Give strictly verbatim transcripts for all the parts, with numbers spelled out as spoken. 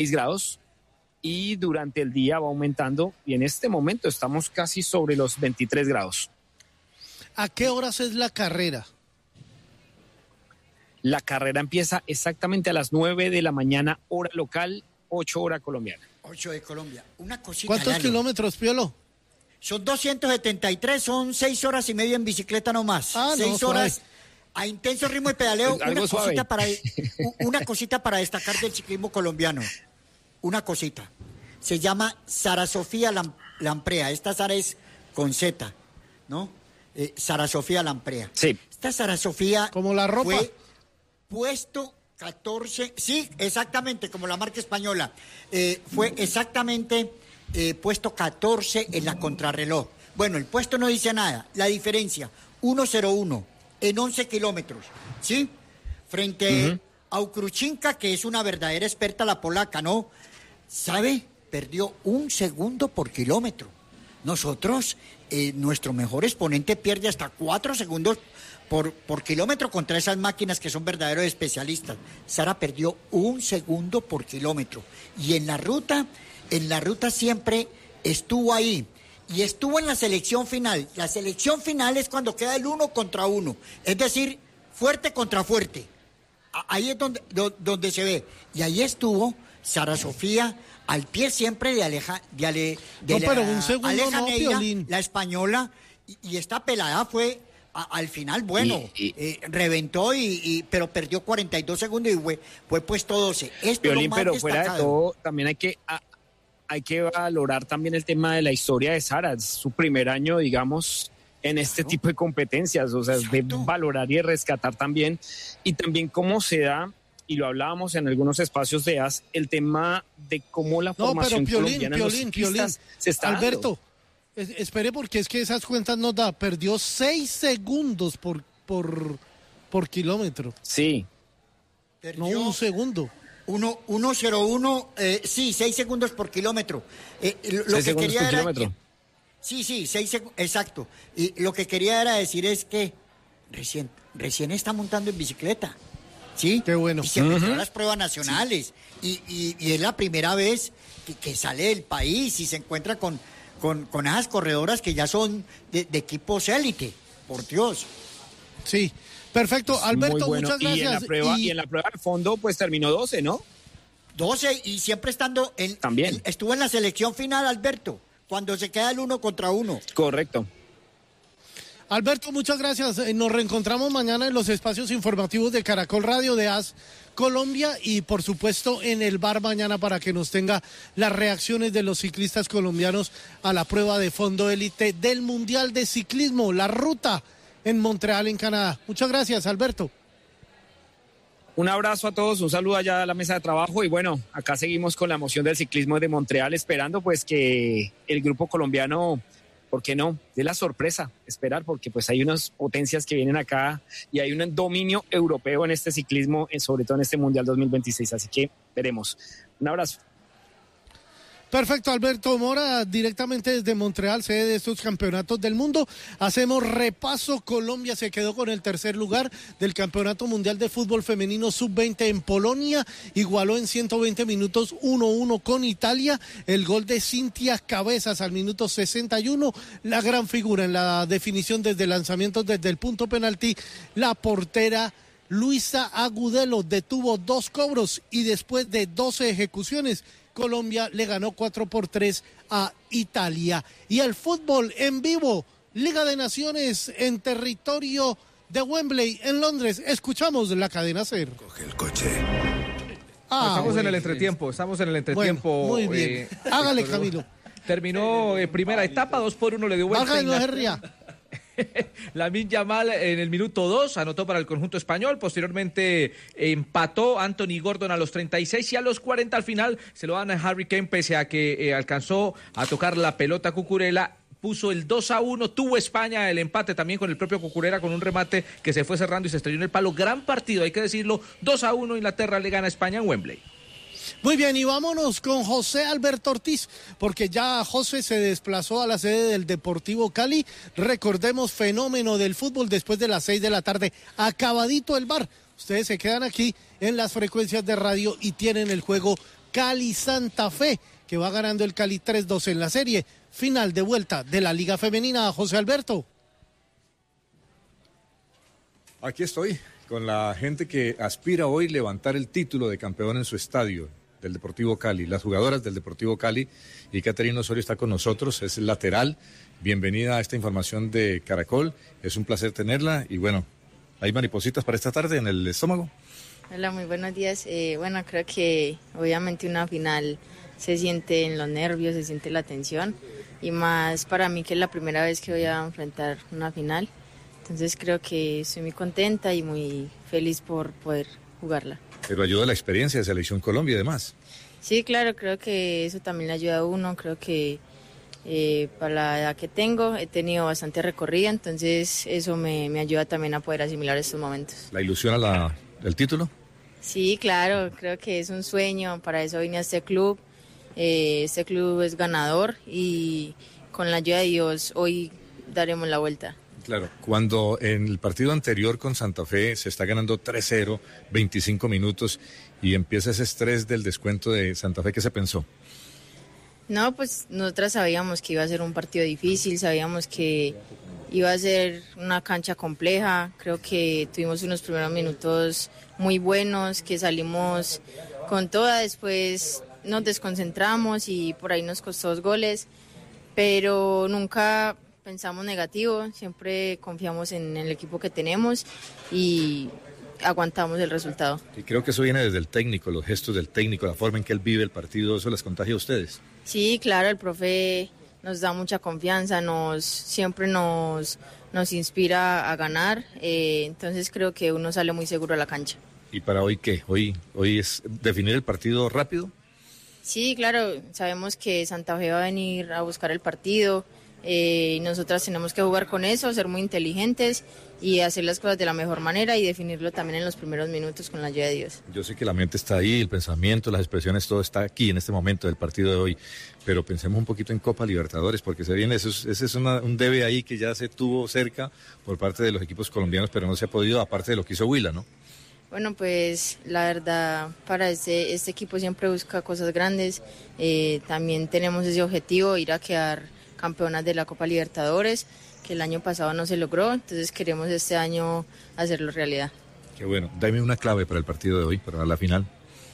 grados y durante el día va aumentando y en este momento estamos casi sobre los veintitrés grados. ¿A qué horas es la carrera? La carrera empieza exactamente a las nueve de la mañana, hora local, ocho hora colombiana. ocho de Colombia. Una cosita. ¿Cuántos Lalo. kilómetros, Piolo? Son doscientos setenta y tres, son seis horas y media en bicicleta nomás. Ah, seis no, horas suave. a intenso ritmo de pedaleo. Algo Una suave. cosita, para, una cosita para destacar del ciclismo colombiano. Una cosita. Se llama Sara Sofía Lam- Lamprea. Esta Sara es con Z, ¿no? Eh, Sara Sofía Lamprea. Sí. Esta Sara Sofía. Como la ropa. Fue puesto catorce. Sí, exactamente, como la marca española. Eh, fue exactamente. Eh, puesto catorce en la contrarreloj. Bueno, el puesto no dice nada. La diferencia, uno cero uno en once kilómetros, ¿sí? Frente uh-huh. a Ukruchinka, que es una verdadera experta, la polaca, ¿no? ¿Sabe? Perdió un segundo por kilómetro. Nosotros, eh, nuestro mejor exponente pierde hasta cuatro segundos por, por kilómetro contra esas máquinas que son verdaderos especialistas. Sara perdió un segundo por kilómetro. Y en la ruta... En la ruta siempre estuvo ahí y estuvo en la selección final. La selección final es cuando queda el uno contra uno, es decir, fuerte contra fuerte. Ahí es donde, donde se ve. Y ahí estuvo Sara Sofía al pie siempre de Aleja, de, Ale, de no, pero un segundo Aleja no, Neira, Piolín. la española, y, y esta pelada fue a, al final, bueno, y, y, eh, reventó, y, y pero perdió cuarenta y dos segundos y fue, fue puesto doce. Esto Piolín, es lo más pero destacado. fuera de todo, también hay que... A... Hay que valorar también el tema de la historia de Sara, es su primer año, digamos, en este claro. tipo de competencias, o sea, es de valorar y de rescatar también, y también cómo se da, y lo hablábamos en algunos espacios de A S, el tema de cómo la no, formación pero Piolín, colombiana Piolín, en los ciclistas Piolín, se está Alberto, dando. es, espere, porque es que esas cuentas no da, perdió seis segundos por, por, por kilómetro. Sí. Perdió... No un segundo. uno cero uno, eh, sí, seis segundos por kilómetro. Eh, lo seis que quería era kilómetro. que, sí, sí, seis segundos, exacto. Y lo que quería era decir es que recién, recién está montando en bicicleta, ¿sí? Qué bueno. Y se metió uh-huh. a las pruebas nacionales. Sí. Y, y, y es la primera vez que, que sale del país y se encuentra con, con, con esas corredoras que ya son de, de equipos élite, por Dios. Sí. Perfecto, Alberto, bueno. muchas gracias. Y en, la prueba, y... y en la prueba de fondo, pues terminó doce, ¿no? doce y siempre estando en... También. En, estuvo en la selección final, Alberto, cuando se queda el uno contra uno. Correcto. Alberto, muchas gracias. Nos reencontramos mañana en los espacios informativos de Caracol Radio de A S Colombia y por supuesto en el bar mañana para que nos tenga las reacciones de los ciclistas colombianos a la prueba de fondo élite del Mundial de Ciclismo, la ruta en Montreal, en Canadá. Muchas gracias, Alberto. Un abrazo a todos, un saludo allá a la mesa de trabajo y bueno, acá seguimos con la emoción del ciclismo de Montreal, esperando pues que el grupo colombiano, ¿por qué no? De la sorpresa, esperar, porque pues hay unas potencias que vienen acá y hay un dominio europeo en este ciclismo, sobre todo en este Mundial dos mil veintiséis, así que veremos. Un abrazo. Perfecto, Alberto Mora, directamente desde Montreal, sede de estos campeonatos del mundo. Hacemos repaso. Colombia se quedó con el tercer lugar del Campeonato Mundial de Fútbol Femenino sub veinte en Polonia. Igualó en ciento veinte minutos uno uno con Italia. El gol de Cintia Cabezas al minuto sesenta y uno. La gran figura en la definición desde lanzamientos desde el punto penalti. La portera Luisa Agudelo detuvo dos cobros y después de doce ejecuciones, Colombia le ganó cuatro por tres a Italia. Y el fútbol en vivo, Liga de Naciones en territorio de Wembley, en Londres. Escuchamos la cadena SER. Coge el coche. Ah, estamos en el entretiempo, estamos en el entretiempo. Bueno, muy bien. Eh, Hágale, Camilo. Terminó eh, primera etapa, dos por uno le dio vuelta. Baja, no se ría. Lamine Yamal en el minuto dos anotó para el conjunto español, posteriormente empató Anthony Gordon a los treinta y seis y a los cuarenta al final se lo dan a Harry Kane pese a que eh, alcanzó a tocar la pelota Cucurella. Puso el dos a uno, tuvo España el empate también con el propio Cucurella con un remate que se fue cerrando y se estrelló en el palo. Gran partido, hay que decirlo, dos a uno, Inglaterra le gana a España en Wembley. Muy bien, y vámonos con José Alberto Ortiz, porque ya José se desplazó a la sede del Deportivo Cali. Recordemos, fenómeno del fútbol después de las seis de la tarde, acabadito el bar. Ustedes se quedan aquí en las frecuencias de radio y tienen el juego Cali Santa Fe, que va ganando el Cali tres dos en la serie final de vuelta de la Liga Femenina. José Alberto. Aquí estoy con la gente que aspira hoy a levantar el título de campeón en su estadio del Deportivo Cali, las jugadoras del Deportivo Cali, y Caterina Osorio está con nosotros, es lateral. Bienvenida a esta información de Caracol, es un placer tenerla y bueno, ¿hay maripositas para esta tarde en el estómago? Hola, muy buenos días. Eh, bueno, creo que obviamente una final se siente en los nervios, se siente la tensión y más para mí que es la primera vez que voy a enfrentar una final. Entonces creo que estoy muy contenta y muy feliz por poder jugarla. Pero ayuda la experiencia de Selección Colombia y demás. Sí, claro, creo que eso también le ayuda a uno. Creo que eh, para la edad que tengo he tenido bastante recorrida, entonces eso me, me ayuda también a poder asimilar estos momentos. ¿La ilusiona la, el título? Sí, claro, creo que es un sueño, para eso vine a este club. Eh, este club es ganador y con la ayuda de Dios hoy daremos la vuelta. Claro, cuando en el partido anterior con Santa Fe se está ganando tres cero, veinticinco minutos y empieza ese estrés del descuento de Santa Fe, ¿qué se pensó? No, pues nosotras sabíamos que iba a ser un partido difícil, sabíamos que iba a ser una cancha compleja, creo que tuvimos unos primeros minutos muy buenos, que salimos con toda, después nos desconcentramos y por ahí nos costó dos goles, pero nunca pensamos negativo, siempre confiamos en el equipo que tenemos y aguantamos el resultado. Y creo que eso viene desde el técnico, los gestos del técnico, la forma en que él vive el partido, ¿eso les contagia a ustedes? Sí, claro, el profe nos da mucha confianza, nos siempre nos, nos inspira a ganar, eh, entonces creo que uno sale muy seguro a la cancha. ¿Y para hoy qué? ¿Hoy, hoy es definir el partido rápido? Sí, claro, sabemos que Santa Fe va a venir a buscar el partido, eh, nosotras tenemos que jugar con eso, ser muy inteligentes y hacer las cosas de la mejor manera y definirlo también en los primeros minutos con la ayuda de Dios. Yo sé que la mente está ahí, el pensamiento, las expresiones, todo está aquí en este momento del partido de hoy, pero pensemos un poquito en Copa Libertadores, porque se viene, eso es, ese es una, un debe ahí que ya se tuvo cerca por parte de los equipos colombianos, pero no se ha podido, aparte de lo que hizo Huila, ¿no? Bueno, pues la verdad, para este, este equipo siempre busca cosas grandes, eh, también tenemos ese objetivo, ir a quedar campeonas de la Copa Libertadores, que el año pasado no se logró, entonces queremos este año hacerlo realidad. Qué bueno, dame una clave para el partido de hoy, para la final.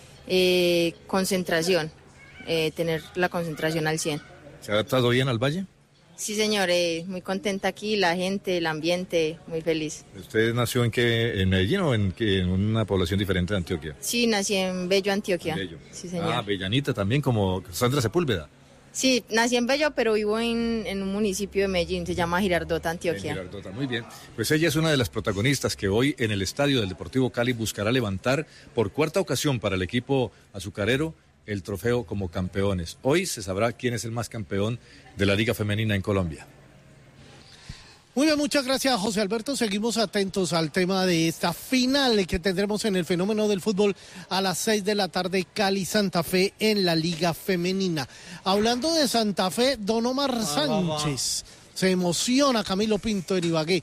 Eh, concentración, eh, tener la concentración al cien. ¿Se ha adaptado bien al Valle? Sí, señor, eh, muy contenta aquí, la gente, el ambiente, muy feliz. ¿Usted nació en qué, en Medellín o en, qué, en una población diferente de Antioquia? Sí, nací en Bello, Antioquia. Bello. Sí, señor. Ah, Bellanita también, como Sandra Sepúlveda. Sí, nací en Bello, pero vivo en, en un municipio de Medellín, se llama Girardota, Antioquia. En Girardota, muy bien. Pues ella es una de las protagonistas que hoy en el estadio del Deportivo Cali buscará levantar por cuarta ocasión para el equipo azucarero el trofeo como campeones. Hoy se sabrá quién es el más campeón de la Liga Femenina en Colombia. Muy bien, muchas gracias, José Alberto. Seguimos atentos al tema de esta final que tendremos en el Fenómeno del Fútbol a las seis de la tarde, Cali-Santa Fe en la Liga Femenina. Hablando de Santa Fe, Don Omar ah, Sánchez. Va, va. Se emociona Camilo Pinto en Ibagué.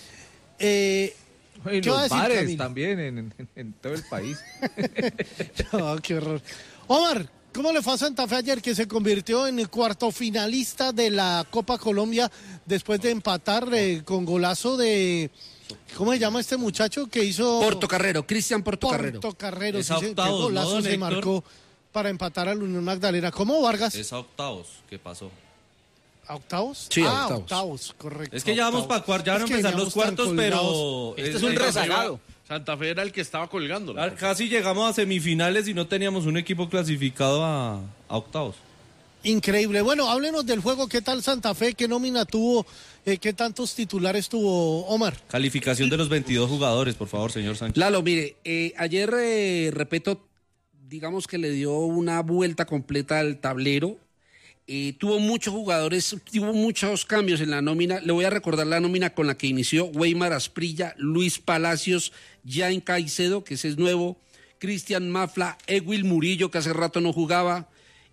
Eh, ¿Qué los va a decir, bares Camilo? También en, en, en todo el país. No, qué horror. Omar, ¿cómo le fue a Santa Fe ayer que se convirtió en el cuarto finalista de la Copa Colombia después de empatar eh, con golazo de... ¿Cómo se llama este muchacho que hizo...? Portocarrero, Cristian Portocarrero. Portocarrero, es sí, a octavos, qué golazo ¿no, se Héctor? marcó para empatar al Unión Magdalena. ¿Cómo, Vargas? Es a octavos, ¿qué pasó? ¿A octavos? Sí, ah, octavos. octavos, correcto. Es que ya vamos para cuartos, ya van a empezar los cuartos, pero... Este es un rezagado. Santa Fe era el que estaba colgando. Ah, casi llegamos a semifinales y no teníamos un equipo clasificado a, a octavos. Increíble. Bueno, háblenos del juego. ¿Qué tal Santa Fe? ¿Qué nómina tuvo? Eh, ¿Qué tantos titulares tuvo, Omar? Calificación de los veintidós jugadores, por favor, señor Sánchez. Lalo, mire, eh, ayer, eh, repito, digamos que le dio una vuelta completa al tablero. Eh, tuvo muchos jugadores, tuvo muchos cambios en la nómina. Le voy a recordar la nómina con la que inició: Weimar Asprilla, Luis Palacios, Jan Caicedo, que ese es nuevo, Cristian Mafla, Ewil Murillo, que hace rato no jugaba,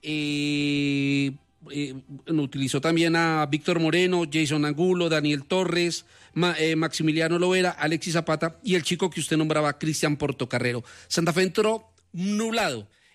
eh, eh, utilizó también a Víctor Moreno, Jason Angulo, Daniel Torres, Ma, eh, Maximiliano Lovera, Alexis Zapata y el chico que usted nombraba, Cristian Portocarrero. Santa Fe entró nublado.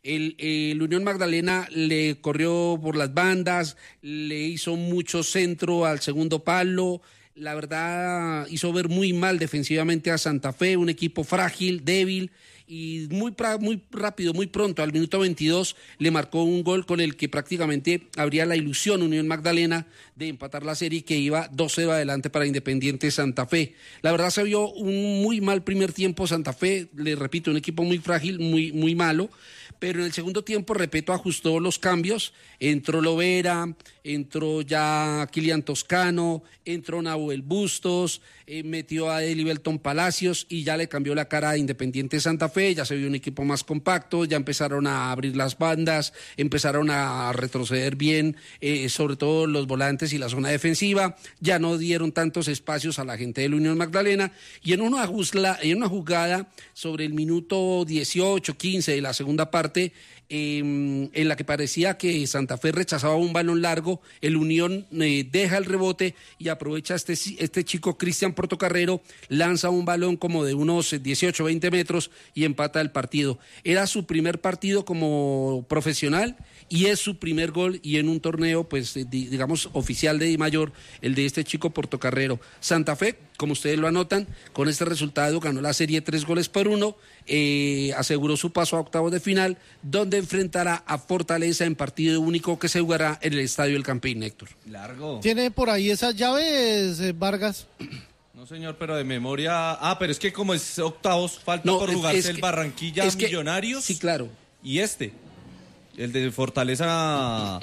El, el Unión Magdalena le corrió por las bandas, le hizo mucho centro al segundo palo. La verdad hizo ver muy mal defensivamente a Santa Fe, un equipo frágil, débil, y muy, muy rápido, muy pronto, al minuto veintidós, le marcó un gol con el que prácticamente habría la ilusión Unión Magdalena de empatar la serie, que iba dos cero adelante para Independiente Santa Fe. La verdad se vio un muy mal primer tiempo Santa Fe, le repito, un equipo muy frágil, muy, muy malo, pero en el segundo tiempo, repito, ajustó los cambios, entró Lovera, entró ya Kilian Toscano, entró Nahuel Bustos, eh, metió a Elibelton Palacios y ya le cambió la cara a Independiente Santa Fe, ya se vio un equipo más compacto, ya empezaron a abrir las bandas, empezaron a retroceder bien, eh, sobre todo los volantes y la zona defensiva, ya no dieron tantos espacios a la gente de la Unión Magdalena, y en una, juzla, en una jugada sobre el minuto dieciocho, quince de la segunda parte, Eh, en la que parecía que Santa Fe rechazaba un balón largo, el Unión eh, deja el rebote y aprovecha este, este chico Cristian Portocarrero, lanza un balón como de unos dieciocho, veinte metros y empata el partido. Era su primer partido como profesional y es su primer gol, y en un torneo, pues digamos, oficial de Di Mayor, el de este chico Portocarrero. Santa Fe, como ustedes lo anotan, con este resultado ganó la serie tres goles por uno, eh, aseguró su paso a octavos de final, donde enfrentará a Fortaleza en partido único que se jugará en el Estadio El Campín, Héctor. Largo. ¿Tiene por ahí esas llaves, eh, Vargas? No, señor, pero de memoria... Ah, pero es que como es octavos, falta no, por jugarse el que, Barranquilla Millonarios. Que, sí, claro. Y este, el de Fortaleza...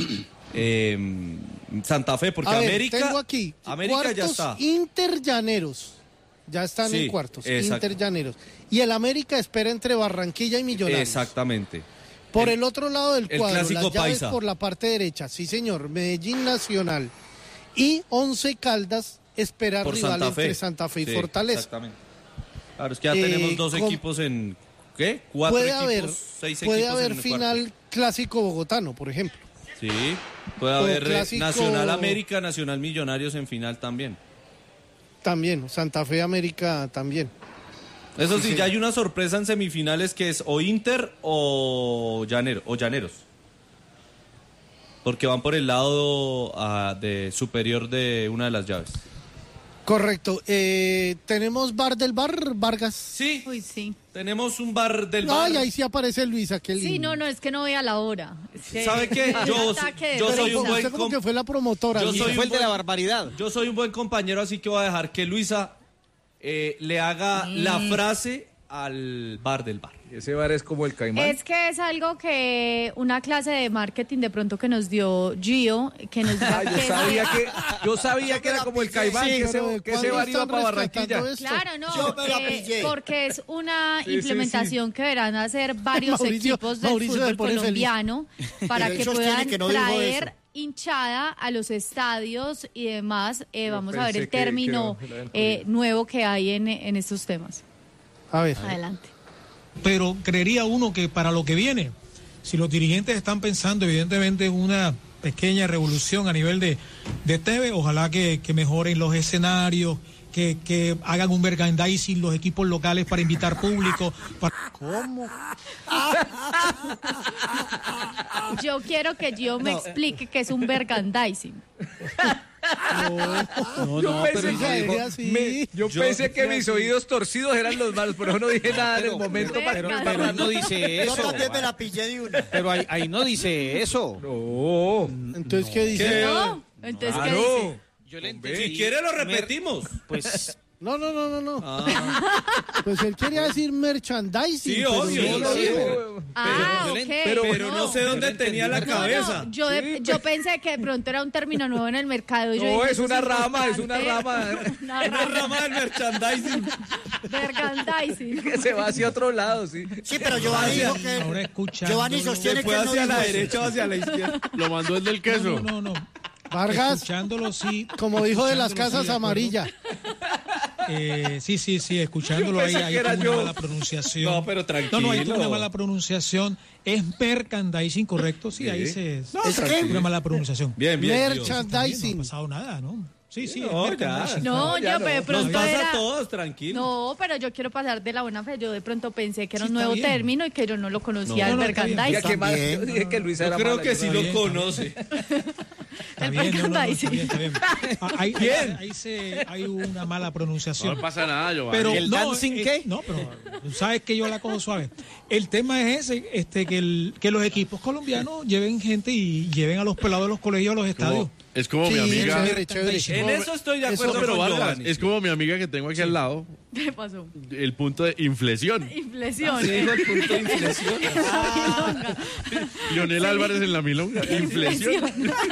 eh, Santa Fe, porque a ver, América, tengo aquí, América ya está. Interllaneros, ya están sí, en cuartos, exacto. Interllaneros. Y el América espera entre Barranquilla y Millonarios. Exactamente. Por el, el otro lado del cuadro, las llaves paisa. Por la parte derecha, sí señor, Medellín Nacional y Once Caldas espera por rival Santa entre Fe. Santa Fe y sí, Fortaleza. Exactamente. Claro, es que ya eh, tenemos dos con, equipos en... ¿Qué? Cuatro puede equipos, haber, seis puede equipos haber en el final cuarto. clásico bogotano, por ejemplo. Sí, puede haber clásico... Nacional América, Nacional Millonarios en final también. También, Santa Fe América también. Eso sí, sí, sí, ya sí. hay una sorpresa en semifinales que es o Inter o, Llanero, o Llaneros. Porque van por el lado uh, de superior de una de las llaves. Correcto. Eh, ¿Tenemos bar del bar, Vargas? Sí. Uy, sí. Tenemos un bar del bar. Ay, ahí sí aparece Luisa, qué lindo. Sí, no, no, es que no voy a la hora. Es que... ¿Sabe qué? Yo, yo soy un buen... Usted como que fue la promotora. Yo soy fue el buen... de la barbaridad. Yo soy un buen compañero, así que voy a dejar que Luisa eh, le haga mm. la frase al bar del bar. Ese bar es como el Caimán. Es que es algo que una clase de marketing de pronto que nos dio Gio, que nos ah, yo sabía que yo sabía que era como el Caimán, sí, que, ese, que ese bar iba para Barranquilla. Esto? Claro, no, eh, porque es una sí, implementación sí, sí. que verán hacer varios Mauricio, equipos del Mauricio fútbol colombiano feliz. Para que puedan que no traer hinchada a los estadios y demás. Eh, vamos a ver el término que, que no, eh, nuevo que hay en, en estos temas. A ver. Adelante. Pero creería uno que para lo que viene, si los dirigentes están pensando evidentemente en una pequeña revolución a nivel de, de T V, ojalá que, que mejoren los escenarios, que, que hagan un merchandising los equipos locales para invitar público. Para... ¿Cómo? Yo quiero que Gio me no. explique qué es un merchandising. No, no, yo no, pensé, pero que, así. Me, yo yo pensé que mis oídos torcidos eran los malos, pero no dije nada pero, en el momento. Pero, pero, pero ahí no dice eso. Yo también me la pillé de una. Pero ahí, ahí no dice eso. No. Entonces, ¿qué dice? ¿Qué? No. Entonces, claro. ¿qué dice? Yo le entendí. Si quiere lo repetimos. Pues... No, no, no, no, no. Ah. Pues él quería decir merchandising. Sí, obvio. Sí, sí, sí. Ah, pero, okay. pero, pero no, no sé dónde tenía la cabeza. No, no. Yo, de, yo pensé que de pronto era un término nuevo en el mercado. Y yo no, dije, es una rama, es una rama. Una es rama. una rama del merchandising. Merchandising. Que se va hacia otro lado, sí. Sí, pero Giovanni dijo que... Ahora escuchando. Giovanni sostiene se fue que hacia no la dijo derecha o hacia la izquierda. Lo mandó el del queso. No, no, no. no. Vargas, escuchándolo, sí. Como dijo de las casas sí, amarillas. Eh, sí, sí, sí, escuchándolo ahí, hay una yo. mala pronunciación. No, pero tranquilo. No, no, hay una mala pronunciación. Es merchandising, ¿correcto? Sí, sí. ahí se... No, ¿es qué? Una mala pronunciación. Bien, bien. Merchandising. No ha pasado nada, ¿no? Sí, sí, no, ya. No, ya yo no. de pronto Nos pasa era... a todos, tranquilo. No, pero yo quiero pasar de la buena fe. Yo de pronto pensé que era Sí, un está nuevo bien. término y que yo no lo conocía No, el no, está bien. merchandising. Diga que más, yo dije que Luisa Yo era creo mala, que yo sí no- lo bien, conoce. Está El bien, no, no, no, está merchandising. bien, está bien. Ah, Ahí, ¿Quién? ahí se, hay una mala pronunciación. No pasa nada, Giovanni. Pero ¿El no, dancing eh, qué? No, pero tú sabes que yo la cojo suave. El tema es ese, este, que, el, que los equipos colombianos lleven gente y lleven a los pelados de los colegios a los estadios. Como- es como Sí, mi amiga. chévere, chévere. En eso estoy de Eso, acuerdo pero con Vargas, Giovanni. es como mi amiga que tengo aquí al lado, ¿Qué pasó? el punto de inflexión. Inflexión. Sí, dijo el punto de inflexión. Lionel Álvarez en la milonga, inflexión.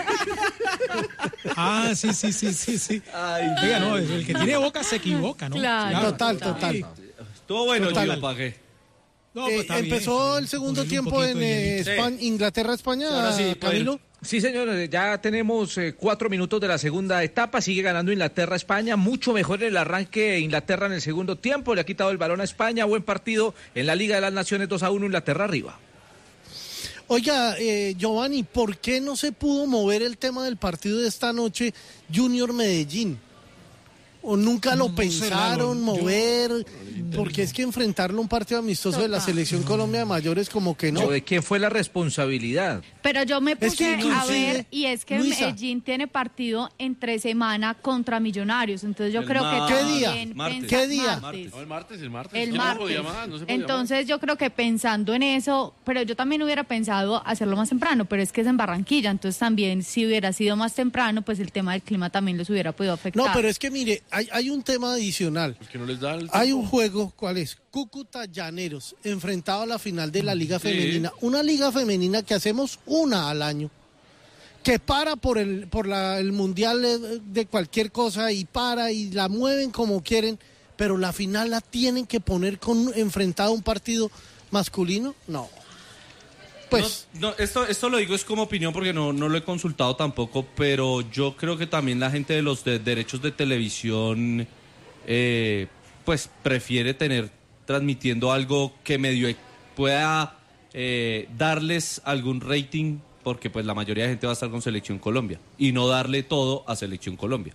Ah, sí, sí, sí, sí, sí. Ay, Oiga, no, el que tiene boca se equivoca, ¿no? Claro. Total, total. Sí. Estuvo bueno, Total. yo lo pagué. No, pues Eh, está bien, empezó sí, el segundo ponerle un tiempo poquito en de eh, hielito. España, Inglaterra, España, Ahora sí, puede ir. Camilo. Sí, señores, ya tenemos eh, cuatro minutos de la segunda etapa. Sigue ganando Inglaterra a España. Mucho mejor el arranque de Inglaterra en el segundo tiempo. Le ha quitado el balón a España. Buen partido en la Liga de las Naciones, dos a uno, Inglaterra arriba. Oiga, eh, Giovanni, ¿por qué no se pudo mover el tema del partido de esta noche, Junior Medellín? ¿O nunca lo No sé, pensaron Lalo, yo- mover? Porque es que enfrentarlo a un partido amistoso de la Total. Selección Colombia de mayores como que no. ¿O ¿De quién fue la responsabilidad? Pero yo me Es que puse a inclusive, ver y es que Luisa. Medellín tiene partido entre semana contra Millonarios, entonces yo El creo mar- que ¿Qué día? también Martes. pensa- ¿Qué día? martes. No, el martes, el martes. El no martes. se podía más, no se podía Entonces yo creo que pensando en eso, pero yo también hubiera pensado hacerlo más temprano, pero es que es en Barranquilla, entonces también si hubiera sido más temprano, pues el tema del clima también los hubiera podido afectar. No, pero es que mire, hay, hay un tema adicional. más. Pues que no les da el Hay tiempo. un juego, ¿cuál es? Cúcuta Llaneros, enfrentado a la final de la Liga Sí. Femenina. Una liga femenina que hacemos una al año. Que para por el por la, el mundial de, de cualquier cosa y para y la mueven como quieren, pero la final la tienen que poner con enfrentado a un partido masculino. No. Pues No, no, esto, esto lo digo es como opinión porque no, no lo he consultado tampoco, pero yo creo que también la gente de los de- derechos de televisión eh, pues prefiere tener transmitiendo algo que medio pueda eh, darles algún rating, porque pues la mayoría de gente va a estar con Selección Colombia y no darle todo a Selección Colombia.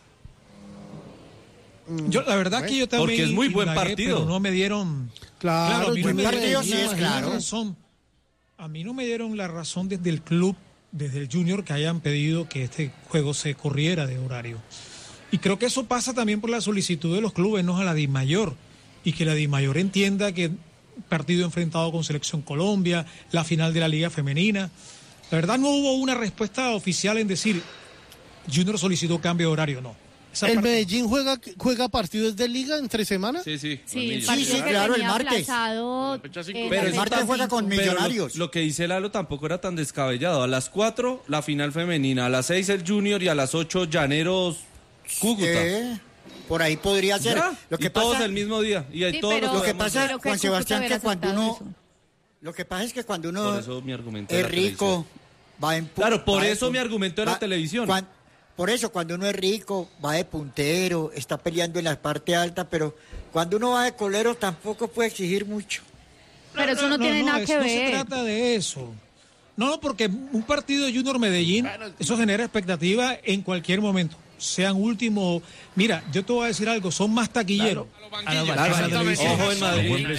Yo, la verdad que yo también Porque es muy buen indagué, partido. pero no me dieron... claro, a mí no buen me partido, dieron sí, la es claro. razón. A mí no me dieron la razón desde el club, desde el Junior, que hayan pedido que este juego se corriera de horario. Y creo que eso pasa también por la solicitud de los clubes, no a la DIMAYOR. Y que la DIMAYOR entienda que partido enfrentado con Selección Colombia, la final de la Liga Femenina. La verdad no hubo una respuesta oficial en decir Junior solicitó cambio de horario, no. Esa el parte- Medellín juega juega partidos de liga entre semanas. Sí, sí. Sí, el Sí, partido sí, que claro, el tenía martes. aplazado, La fecha cinco. eh, Pero la el fecha martes juega cinco. con Pero lo, Millonarios. lo que dice Lalo tampoco era tan descabellado. A las cuatro la final femenina, a las seis el Junior y a las ocho Llaneros Cúcuta. Eh, por ahí podría ser. Ya, Lo que y todos pasa, el mismo día. Y ahí Sí, todos pero- los lo que podemos pasa, Pero que Juan Cúcuta Sebastián, hubiera que cuando aceptado uno, eso. lo que pasa es que cuando uno Por eso mi argumento de es la rico, va en pu- Claro, por va de eso pun- mi argumento de la va- televisión. cuan- por eso, cuando uno es rico, va de puntero, está peleando en la parte alta, pero cuando uno va de colero tampoco puede exigir mucho. Pero eso no, tiene nada es- que no ver. se trata de eso. No, no, porque un partido de Junior Medellín, eso genera expectativa en cualquier momento. Sean últimos. Mira, yo te voy a decir algo, son más taquilleros. A la- a la televisión. Ojo en Madrid. El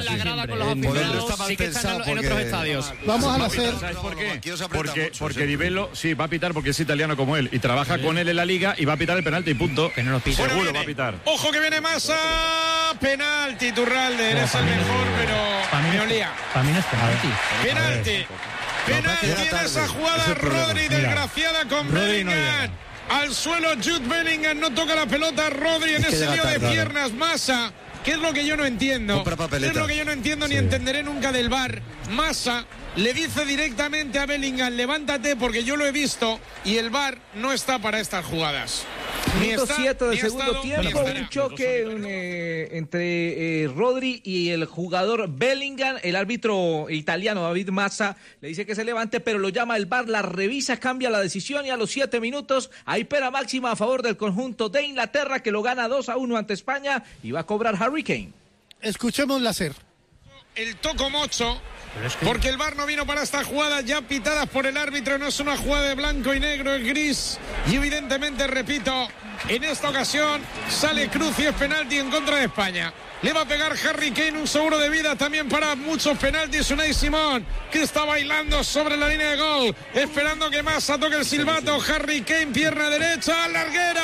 modelo está mal pensado porque... Vamos a hacer. ¿Sabes por qué? Aquí os aprieta Porque, mucho, porque sí. Di Bello sí va a pitar porque es italiano como él y trabaja con él en la liga y va a pitar el penalti y punto. Que no lo pita. Seguro va a pitar. Ojo que viene Massa, penalti, Turralde, eres el mejor, pero me olía. Para mí no es penalti. Penalti, penalti en esa jugada, Rodri desgraciada con Bellingham. Al suelo Jude Bellingham, no toca la pelota Rodri en Es que ese llega lío de tarde. piernas, Massa. ¿Qué es lo que yo no entiendo? Compra ¿Qué es papeletas. lo que yo no entiendo ni entenderé nunca del V A R? Massa le dice directamente a Bellingham, levántate porque yo lo he visto y el V A R no está para estas jugadas. Ni Minuto está, siete del ni ha segundo estado, ni tiempo, estará. un choque eh, entre eh, Rodri y el jugador Bellingham. El árbitro italiano David Massa le dice que se levante, pero lo llama el V A R, la revisa, cambia la decisión y a los siete minutos hay pena máxima a favor del conjunto de Inglaterra que lo gana dos a uno ante España y va a cobrar Harry Kane. Escuchemos la hacer. el tocomocho, porque el V A R no vino para esta jugada, ya pitadas por el árbitro, no es una jugada de blanco y negro, es gris, y evidentemente, repito, en esta ocasión sale Cruz y es penalti en contra de España. Le va a pegar Harry Kane, un seguro de vida también para muchos penaltis. Unai Simón, que está bailando sobre la línea de gol, esperando que Massa toque el silbato. Harry Kane, pierna derecha, al larguero.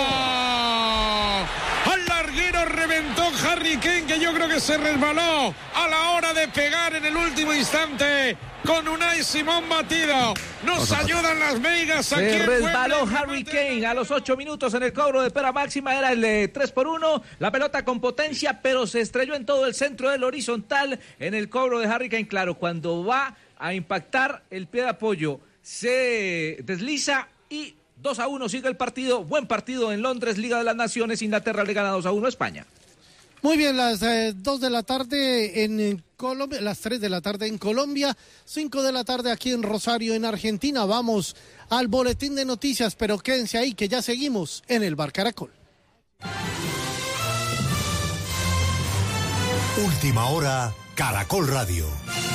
Al larguero reventó Harry Kane, que yo creo que se resbaló a la hora de pegar en el último instante. Con Unai Simón batido. Nos ayudan las Vegas aquí. Se resbaló Harry Kane a los ocho minutos en el cobro de pera máxima. Era el de tres por uno. La pelota con potencia, pero se estrelló en todo el centro del horizontal en el cobro de Harry Kane. Claro, cuando va a impactar el pie de apoyo, se desliza y dos a uno sigue el partido. Buen partido en Londres, Liga de las Naciones. Inglaterra le gana dos a uno a España. Muy bien, las eh, dos de la tarde en Colombia, las tres de la tarde en Colombia, cinco de la tarde aquí en Rosario, en Argentina. Vamos al boletín de noticias, pero quédense ahí que ya seguimos en el Bar Caracol. Última hora, Caracol Radio.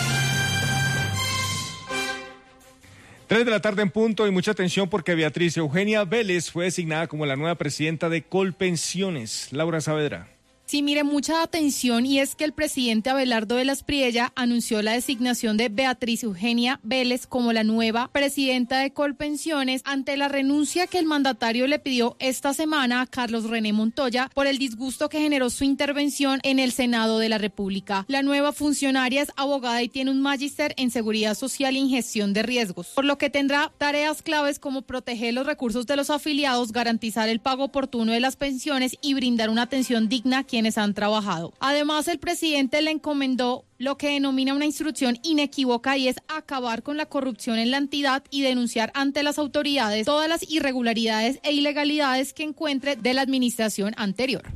Tres de la tarde en punto y mucha atención porque Beatriz Eugenia Vélez fue designada como la nueva presidenta de Colpensiones. Laura Saavedra. Sí, mire, mucha atención, y es que el presidente Abelardo de las Priella anunció la designación de Beatriz Eugenia Vélez como la nueva presidenta de Colpensiones ante la renuncia que el mandatario le pidió esta semana a Carlos René Montoya por el disgusto que generó su intervención en el Senado de la República. La nueva funcionaria es abogada y tiene un magíster en seguridad social y en gestión de riesgos, por lo que tendrá tareas claves como proteger los recursos de los afiliados, garantizar el pago oportuno de las pensiones y brindar una atención digna a quienes han trabajado. Además, el presidente le encomendó lo que denomina una instrucción inequívoca, y es acabar con la corrupción en la entidad y denunciar ante las autoridades todas las irregularidades e ilegalidades que encuentre de la administración anterior.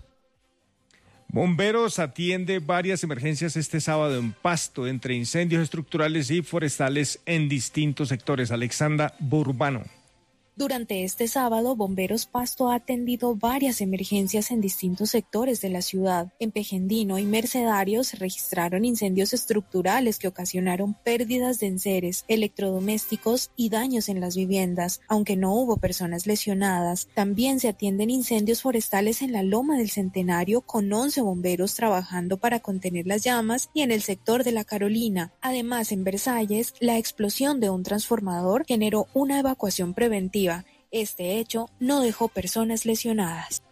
Bomberos atiende varias emergencias este sábado en Pasto, entre incendios estructurales y forestales en distintos sectores. Alexandra Burbano. Durante este sábado, Bomberos Pasto ha atendido varias emergencias en distintos sectores de la ciudad. En Pejendino y Mercedario se registraron incendios estructurales que ocasionaron pérdidas de enseres, electrodomésticos y daños en las viviendas, aunque no hubo personas lesionadas. También se atienden incendios forestales en la Loma del Centenario, con once bomberos trabajando para contener las llamas, y en el sector de La Carolina. Además, en Versalles, la explosión de un transformador generó una evacuación preventiva. Este hecho no dejó personas lesionadas.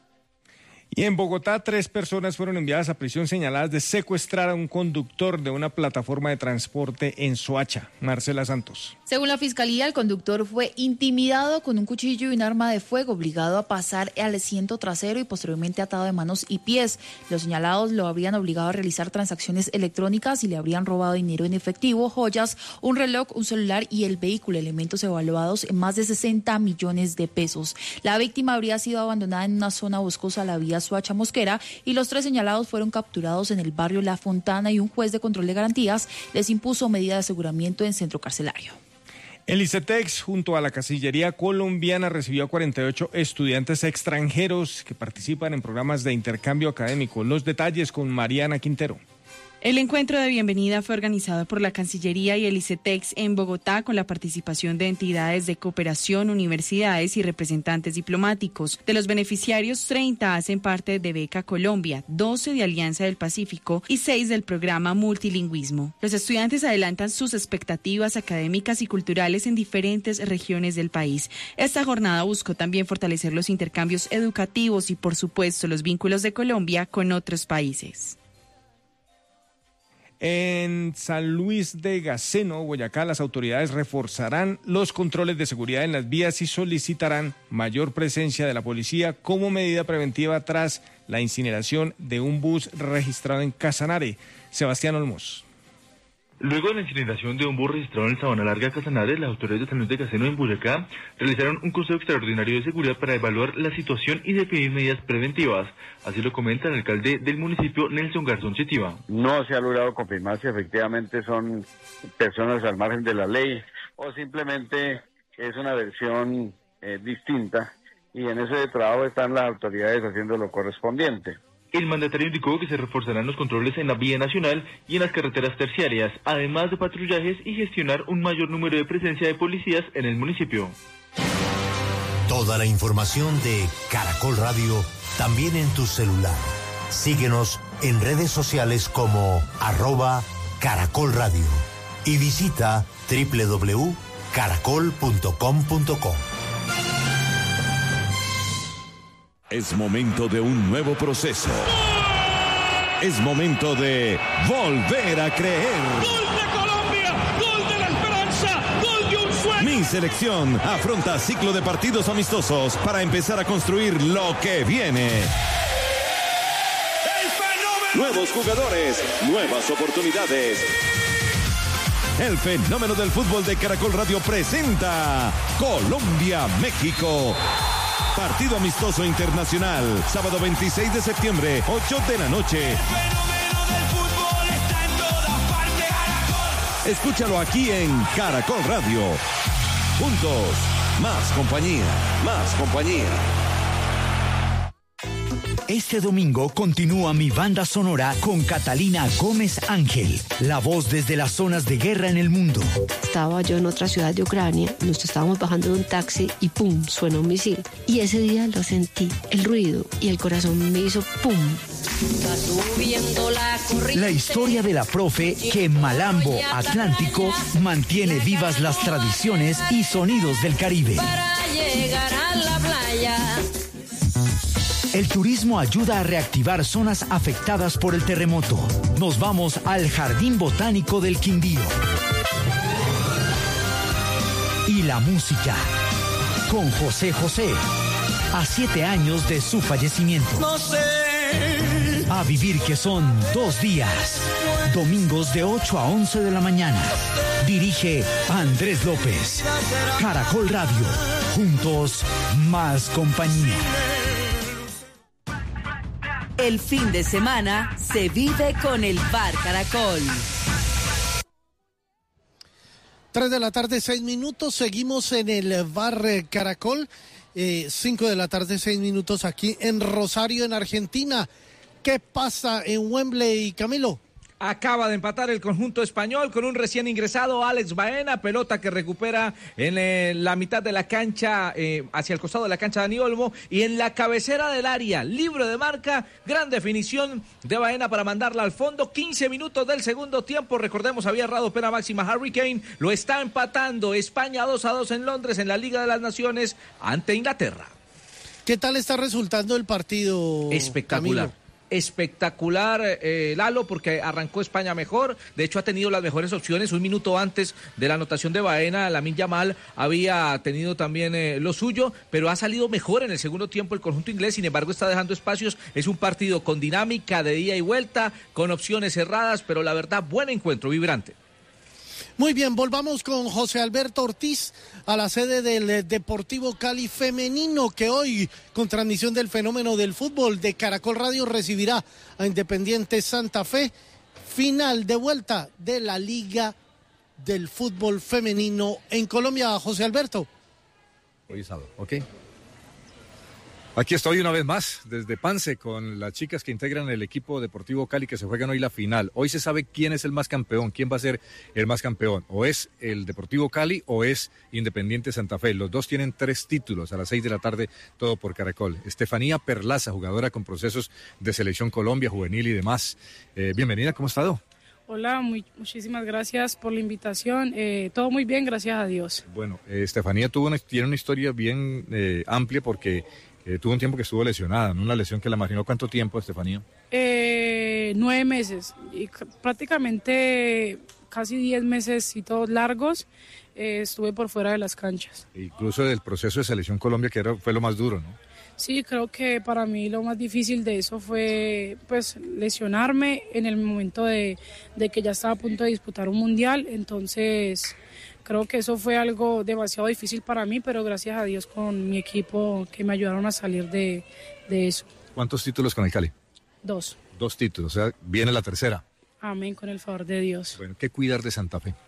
Y en Bogotá, tres personas fueron enviadas a prisión señaladas de secuestrar a un conductor de una plataforma de transporte en Soacha. Marcela Santos. Según la Fiscalía, el conductor fue intimidado con un cuchillo y un arma de fuego, obligado a pasar al asiento trasero y posteriormente atado de manos y pies. Los señalados lo habrían obligado a realizar transacciones electrónicas y le habrían robado dinero en efectivo, joyas, un reloj, un celular y el vehículo, elementos evaluados en más de sesenta millones de pesos. La víctima habría sido abandonada en una zona boscosa a la vía Soacha Mosquera, y los tres señalados fueron capturados en el barrio La Fontana, y un juez de control de garantías les impuso medida de aseguramiento en centro carcelario. El ICETEX, junto a la Cancillería colombiana, recibió a cuarenta y ocho estudiantes extranjeros que participan en programas de intercambio académico. Los detalles con Mariana Quintero. El encuentro de bienvenida fue organizado por la Cancillería y el ICETEX en Bogotá, con la participación de entidades de cooperación, universidades y representantes diplomáticos. De los beneficiarios, treinta hacen parte de Beca Colombia, doce de Alianza del Pacífico y seis del programa Multilingüismo. Los estudiantes adelantan sus expectativas académicas y culturales en diferentes regiones del país. Esta jornada buscó también fortalecer los intercambios educativos y, por supuesto, los vínculos de Colombia con otros países. En San Luis de Gaceno, Boyacá, las autoridades reforzarán los controles de seguridad en las vías y solicitarán mayor presencia de la policía como medida preventiva tras la incineración de un bus registrado en Casanare. Sebastián Olmos. Luego de la incineración de un bus registrado en el Sabana Larga, Casanare, las autoridades de San Luis de Gaceno en Boyacá realizaron un consejo extraordinario de seguridad para evaluar la situación y definir medidas preventivas. Así lo comenta el alcalde del municipio, Nelson Garzón Chetiva. No se ha logrado confirmar si efectivamente son personas al margen de la ley o simplemente es una versión eh, distinta, y en ese trabajo están las autoridades haciendo lo correspondiente. El mandatario indicó que se reforzarán los controles en la vía nacional y en las carreteras terciarias, además de patrullajes y gestionar un mayor número de presencia de policías en el municipio. Toda la información de Caracol Radio también en tu celular. Síguenos en redes sociales como arroba Caracol Radio y visita doble u doble u doble u punto caracol punto com punto co. Es momento de un nuevo proceso. Es momento de volver a creer. ¡Gol de Colombia! ¡Gol de la esperanza! ¡Gol de un sueño! Mi selección afronta ciclo de partidos amistosos para empezar a construir lo que viene. Nuevos jugadores, nuevas oportunidades. El fenómeno del fútbol de Caracol Radio presenta Colombia-México. Partido amistoso internacional, sábado veintiséis de septiembre, ocho de la noche. Escúchalo aquí en Caracol Radio. Juntos, más compañía, más compañía. Este domingo continúa mi banda sonora con Catalina Gómez Ángel, la voz desde las zonas de guerra en el mundo. Estaba yo en otra ciudad de Ucrania, nos estábamos bajando de un taxi y ¡pum!, suena un misil. Y ese día lo sentí, el ruido, y el corazón me hizo ¡pum! La historia de la profe que en Malambo Atlántico mantiene vivas las tradiciones y sonidos del Caribe. Para llegar a la playa. El turismo ayuda a reactivar zonas afectadas por el terremoto. Nos vamos al Jardín Botánico del Quindío. Y la música, con José José, a siete años de su fallecimiento. No sé. A vivir que son dos días, domingos de ocho a once de la mañana. Dirige Andrés López. Caracol Radio, juntos, más compañía. El fin de semana se vive con el Bar Caracol. Tres de la tarde, seis minutos. Seguimos en el Bar Caracol. Eh, cinco de la tarde, seis minutos aquí en Rosario, en Argentina. ¿Qué pasa en Wembley, Camilo? Acaba de empatar el conjunto español con un recién ingresado Alex Baena, pelota que recupera en eh, la mitad de la cancha, eh, hacia el costado de la cancha Dani Olmo, y en la cabecera del área, libre de marca, gran definición de Baena para mandarla al fondo. quince minutos del segundo tiempo, recordemos, había errado pena máxima Harry Kane, lo está empatando España dos a dos en Londres en la Liga de las Naciones ante Inglaterra. ¿Qué tal está resultando el partido? Espectacular. Camilo? Espectacular, eh, Lalo, porque arrancó España mejor. De hecho, ha tenido las mejores opciones. Un minuto antes de la anotación de Baena, Lamine Yamal había tenido también eh, lo suyo, pero ha salido mejor en el segundo tiempo el conjunto inglés. Sin embargo, está dejando espacios. Es un partido con dinámica de ida y vuelta, con opciones cerradas, pero la verdad, buen encuentro, vibrante. Muy bien, volvamos con José Alberto Ortiz a la sede del Deportivo Cali femenino, que hoy, con transmisión del fenómeno del fútbol de Caracol Radio, recibirá a Independiente Santa Fe, final de vuelta de la Liga del Fútbol Femenino en Colombia. José Alberto. Hoy es sábado, ok. Aquí estoy una vez más desde Pance con las chicas que integran el equipo Deportivo Cali, que se juegan hoy la final. Hoy se sabe quién es el más campeón, quién va a ser el más campeón. O es el Deportivo Cali o es Independiente Santa Fe. Los dos tienen tres títulos a las seis de la tarde, todo por Caracol. Estefanía Perlaza, jugadora con procesos de Selección Colombia, juvenil y demás. Eh, bienvenida, ¿cómo ha estado? Hola, muy, muchísimas gracias por la invitación. Eh, todo muy bien, gracias a Dios. Bueno, eh, Estefanía tuvo una, tiene una historia bien eh, amplia porque... Eh, tuvo un tiempo que estuvo lesionada, ¿no? Una lesión que la marginó. ¿Cuánto tiempo, Estefanía? Eh, nueve meses, y prácticamente casi diez meses y todos largos, eh, estuve por fuera de las canchas. Incluso del proceso de Selección Colombia, que era, fue lo más duro, ¿no? Sí, creo que para mí lo más difícil de eso fue pues lesionarme en el momento de, de que ya estaba a punto de disputar un mundial, entonces... Creo que eso fue algo demasiado difícil para mí, pero gracias a Dios con mi equipo que me ayudaron a salir de, de eso. ¿Cuántos títulos con el Cali? Dos. Dos títulos, o sea, viene la tercera. Amén, con el favor de Dios. Bueno, ¿qué cuidar de Santa Fe?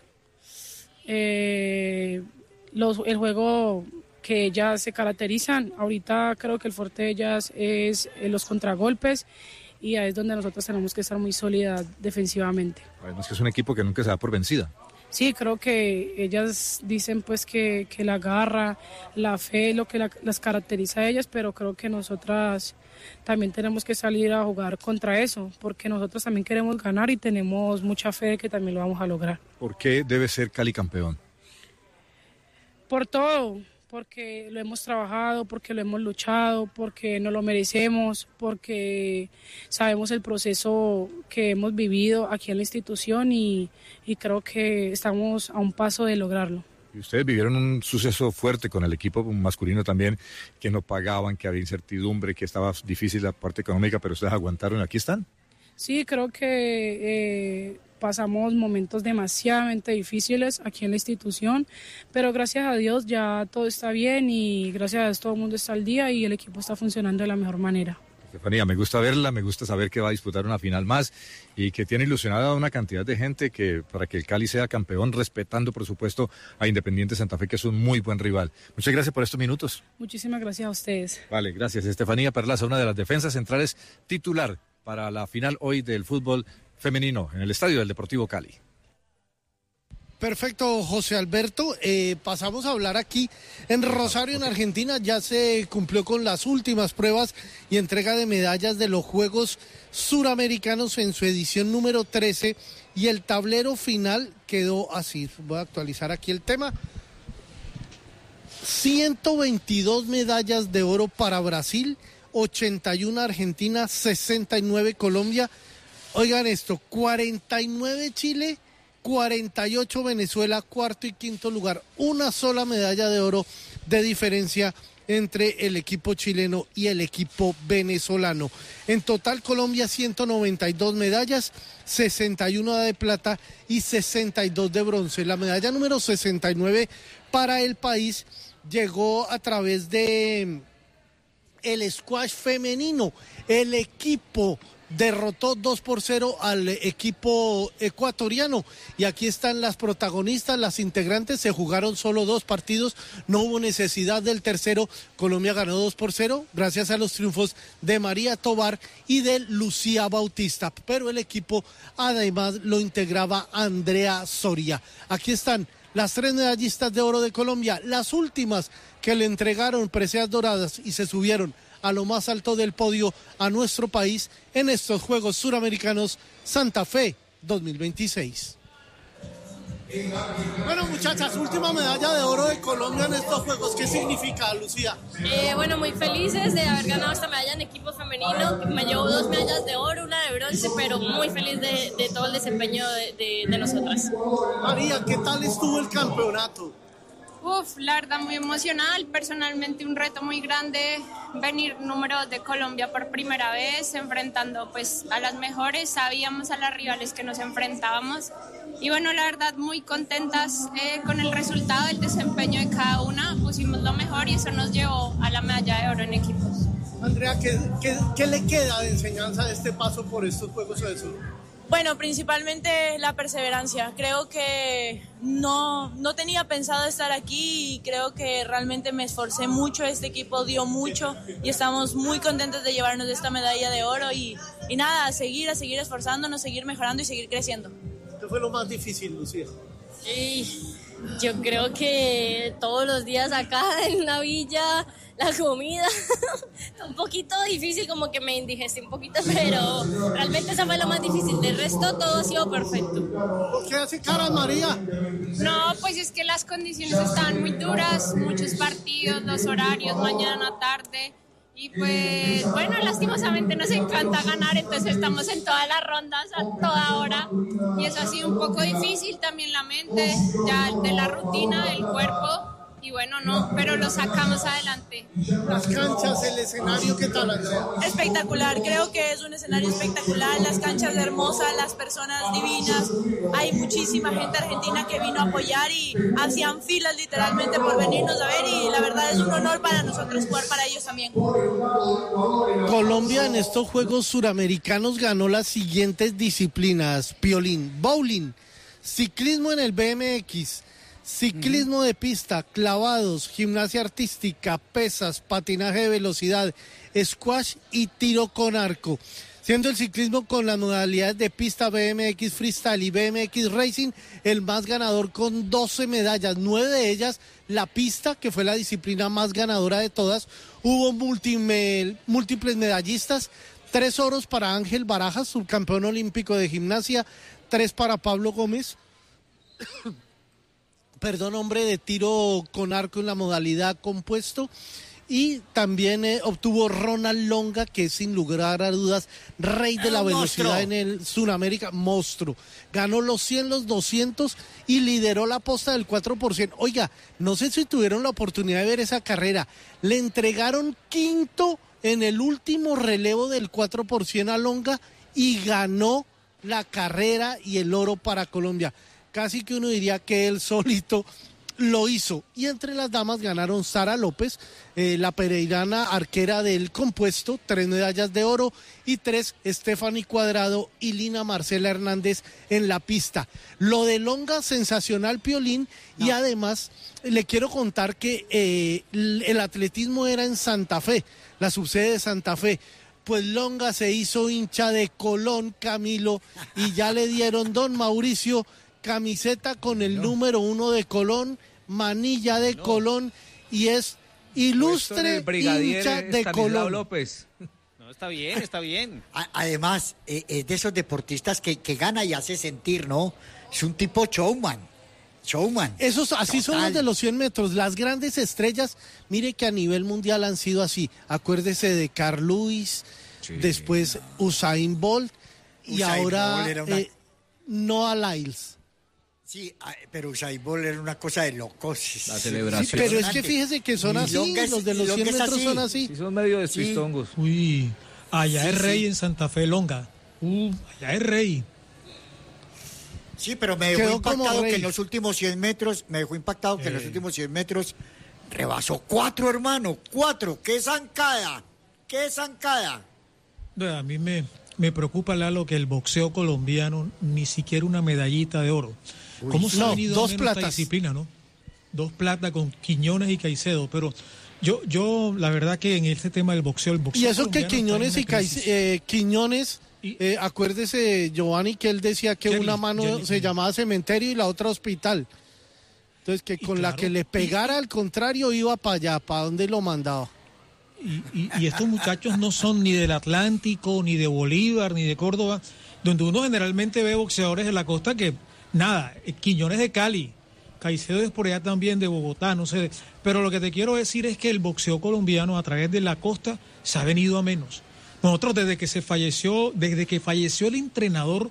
Eh, los, el juego que ellas se caracterizan, ahorita creo que el fuerte de ellas es eh, los contragolpes y ahí es donde nosotros tenemos que estar muy sólidas defensivamente. Además que es un equipo que nunca se da por vencida. Sí, creo que ellas dicen pues que, que la garra, la fe, lo que la, las caracteriza a ellas, pero creo que nosotras también tenemos que salir a jugar contra eso, porque nosotros también queremos ganar y tenemos mucha fe de que también lo vamos a lograr. ¿Por qué debe ser Cali campeón? Por todo, porque lo hemos trabajado, porque lo hemos luchado, porque nos lo merecemos, porque sabemos el proceso que hemos vivido aquí en la institución y, y creo que estamos a un paso de lograrlo. Y ustedes vivieron un suceso fuerte con el equipo masculino también, que no pagaban, que había incertidumbre, que estaba difícil la parte económica, pero ustedes aguantaron y aquí están. Sí, creo que eh, pasamos momentos demasiadamente difíciles aquí en la institución, pero gracias a Dios ya todo está bien y gracias a Dios todo el mundo está al día y el equipo está funcionando de la mejor manera. Estefanía, me gusta verla, me gusta saber que va a disputar una final más y que tiene ilusionada a una cantidad de gente que para que el Cali sea campeón, respetando por supuesto a Independiente Santa Fe, que es un muy buen rival. Muchas gracias por estos minutos. Muchísimas gracias a ustedes. Vale, gracias. Estefanía Perlaza, una de las defensas centrales titular para la final hoy del fútbol femenino en el estadio del Deportivo Cali. Perfecto, José Alberto. Eh, pasamos a hablar aquí en Rosario, en Argentina. Ya se cumplió con las últimas pruebas y entrega de medallas de los Juegos Suramericanos en su edición número trece y el tablero final quedó así. Voy a actualizar aquí el tema. ciento veintidós medallas de oro para Brasil, ochenta y uno Argentina, sesenta y nueve Colombia. Oigan esto, cuarenta y nueve Chile, cuarenta y ocho Venezuela, cuarto y quinto lugar. Una sola medalla de oro de diferencia entre el equipo chileno y el equipo venezolano. En total, Colombia ciento noventa y dos medallas, sesenta y uno de plata y sesenta y dos de bronce. La medalla número sesenta y nueve para el país llegó a través de el squash femenino. El equipo derrotó dos por cero al equipo ecuatoriano y aquí están las protagonistas, las integrantes. Se jugaron solo dos partidos, no hubo necesidad del tercero. Colombia ganó dos por cero gracias a los triunfos de María Tobar y de Lucía Bautista, pero el equipo además lo integraba Andrea Soria. Aquí están las tres medallistas de oro de Colombia, las últimas que le entregaron preseas doradas y se subieron a lo más alto del podio a nuestro país en estos Juegos Suramericanos Santa Fe dos mil veintiséis. Bueno, muchachas, última medalla de oro de Colombia en estos Juegos. ¿Qué significa, Lucía? Eh, bueno, muy felices de haber ganado esta medalla en equipo femenino. Me llevo dos medallas de oro, una de bronce, pero muy feliz de, de todo el desempeño de, de, de nosotras. María, ¿qué tal estuvo el campeonato? Uf, la verdad muy emocional, personalmente un reto muy grande, venir número dos de Colombia por primera vez, enfrentando pues a las mejores, sabíamos a las rivales que nos enfrentábamos y bueno, la verdad muy contentas eh, con el resultado del desempeño de cada una, pusimos lo mejor y eso nos llevó a la medalla de oro en equipos. Andrea, ¿qué, qué, qué le queda de enseñanza de este paso por estos Juegos de Sur? Bueno, principalmente la perseverancia. Creo que no, no tenía pensado estar aquí y creo que realmente me esforcé mucho. Este equipo dio mucho y estamos muy contentos de llevarnos esta medalla de oro y, y nada, a seguir, a seguir esforzándonos, seguir mejorando y seguir creciendo. ¿Qué fue lo más difícil, Lucía? Y yo creo que todos los días acá en la villa, la comida, un poquito difícil, como que me indigesté un poquito, pero realmente esa fue lo más difícil. Del resto todo ha sido perfecto. ¿Por qué hace cara, María? No, pues es que las condiciones estaban muy duras, muchos partidos, dos horarios, mañana, tarde. Y pues, bueno, lastimosamente nos encanta ganar, entonces estamos en todas las rondas a toda hora. Y eso ha sido un poco difícil también la mente, ya de la rutina, del cuerpo. Y bueno, no, pero lo sacamos adelante. Las canchas, el escenario, ¿qué tal, Andrea? Espectacular, creo que es un escenario espectacular, las canchas hermosas, las personas divinas. Hay muchísima gente argentina que vino a apoyar y hacían filas literalmente por venirnos a ver y la verdad es un honor para nosotros jugar para ellos también. Colombia en estos Juegos Suramericanos ganó las siguientes disciplinas: violín, bowling, ciclismo en el B M X, ciclismo uh-huh. de pista, clavados, gimnasia artística, pesas, patinaje de velocidad, squash y tiro con arco. Siendo el ciclismo con las modalidades de pista B M X Freestyle y B M X Racing el más ganador con doce medallas, nueve de ellas la pista, que fue la disciplina más ganadora de todas. Hubo múltiples, múltiples medallistas, tres oros para Ángel Barajas, subcampeón olímpico de gimnasia, tres para Pablo Gómez, perdón, hombre de tiro con arco en la modalidad compuesto. Y también eh, obtuvo Ronald Longa, que es sin lugar a dudas rey de la velocidad en el Sudamérica, monstruo. Ganó los cien, los doscientos y lideró la posta del cuatro por ciento. Oiga, no sé si tuvieron la oportunidad de ver esa carrera. Le entregaron quinto en el último relevo del cuatro por ciento a Longa y ganó la carrera y el oro para Colombia. Casi que uno diría que él solito lo hizo. Y entre las damas ganaron Sara López, eh, la pereirana arquera del compuesto, tres medallas de oro, y tres Stephanie Cuadrado y Lina Marcela Hernández en la pista. Lo de Longa, sensacional, Piolín, no. Y además le quiero contar que eh, el atletismo era en Santa Fe, la subsede de Santa Fe. Pues Longa se hizo hincha de Colón, Camilo, y ya le dieron, don Mauricio, camiseta con el no. número uno de Colón, manilla de no. Colón, y es ilustre hincha de Colón. López. No, está bien, está bien. Además, eh, es de esos deportistas que, que gana y hace sentir, ¿no? Es un tipo showman. Showman. Esos, así Total. Son los de los cien metros. Las grandes estrellas, mire que a nivel mundial han sido así. Acuérdese de Carl Lewis, sí. Después Usain Bolt, Usain y ahora una... eh, Noah Lyles. Sí, pero Usain Bolt era una cosa de locos. La celebración. Sí, pero es que fíjese que son así, Longa, los de los cien metros así. Son así. Sí, son medio despistongos. Sí. Uy, allá sí, es rey sí. En Santa Fe, Longa. Uh, allá es rey. Sí, pero me dejó impactado que en los últimos cien metros, me dejó impactado que eh. en los últimos cien metros rebasó cuatro, hermano, cuatro. ¡Qué zancada! ¡Qué zancada! A mí me, me preocupa, Lalo, que el boxeo colombiano ni siquiera una medallita de oro. Uy, ¿cómo se no, ha venido dos platas. Esta disciplina, no? Dos platas con Quiñones y Caicedo, pero yo, yo la verdad que en este tema del boxeo, el boxeo y eso que Quiñones y Caicedo, eh, Quiñones, eh, acuérdese, Giovanni, que él decía que Jerry, una mano Jerry, se llamaba cementerio y la otra hospital. Entonces que con claro, la que le pegara y, al contrario iba para allá, para donde lo mandaba. Y, y, y estos muchachos no son ni del Atlántico, ni de Bolívar, ni de Córdoba, donde uno generalmente ve boxeadores de la costa que nada, Quiñones de Cali, Caicedo es por allá también de Bogotá, no sé. Pero lo que te quiero decir es que el boxeo colombiano a través de la costa se ha venido a menos. Nosotros desde que se falleció, desde que falleció el entrenador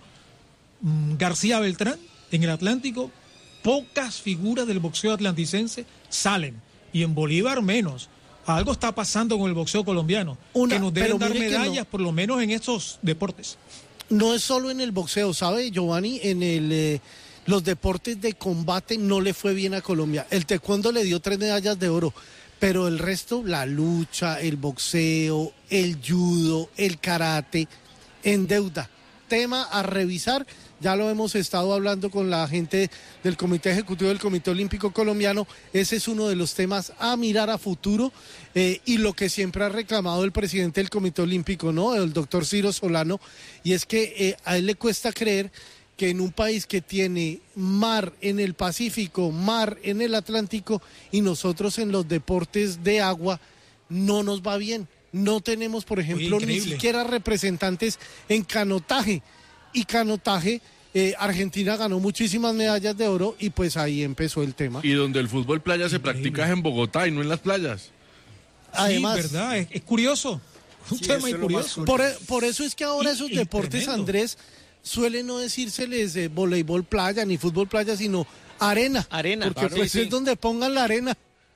mmm, García Beltrán en el Atlántico, pocas figuras del boxeo atlanticense salen. Y en Bolívar menos. Algo está pasando con el boxeo colombiano. Una, que nos deben dar medallas, no. Por lo menos en estos deportes. No es solo en el boxeo, ¿sabe, Giovanni? En el, eh, los deportes de combate no le fue bien a Colombia. El taekwondo le dio tres medallas de oro, pero el resto, la lucha, el boxeo, el judo, el karate, en deuda. Tema a revisar, ya lo hemos estado hablando con la gente del Comité Ejecutivo del Comité Olímpico Colombiano, ese es uno de los temas a mirar a futuro, eh, y lo que siempre ha reclamado el presidente del Comité Olímpico, ¿no?, el doctor Ciro Solano, y es que eh, a él le cuesta creer que en un país que tiene mar en el Pacífico, mar en el Atlántico, y nosotros en los deportes de agua, no nos va bien. No tenemos, por ejemplo, Oye, ni siquiera representantes en canotaje. Y canotaje, eh, Argentina ganó muchísimas medallas de oro y pues ahí empezó el tema. Y donde el fútbol playa se increíble. Practica es en Bogotá y no en las playas. Además, sí, verdad, es, es curioso. Un sí, tema muy curioso. Por, por eso es que ahora y, esos y deportes, tremendo. Andrés, suele no decírseles de voleibol playa ni fútbol playa, sino arena. Arena. Porque claro, pues sí, es sí. donde pongan la arena.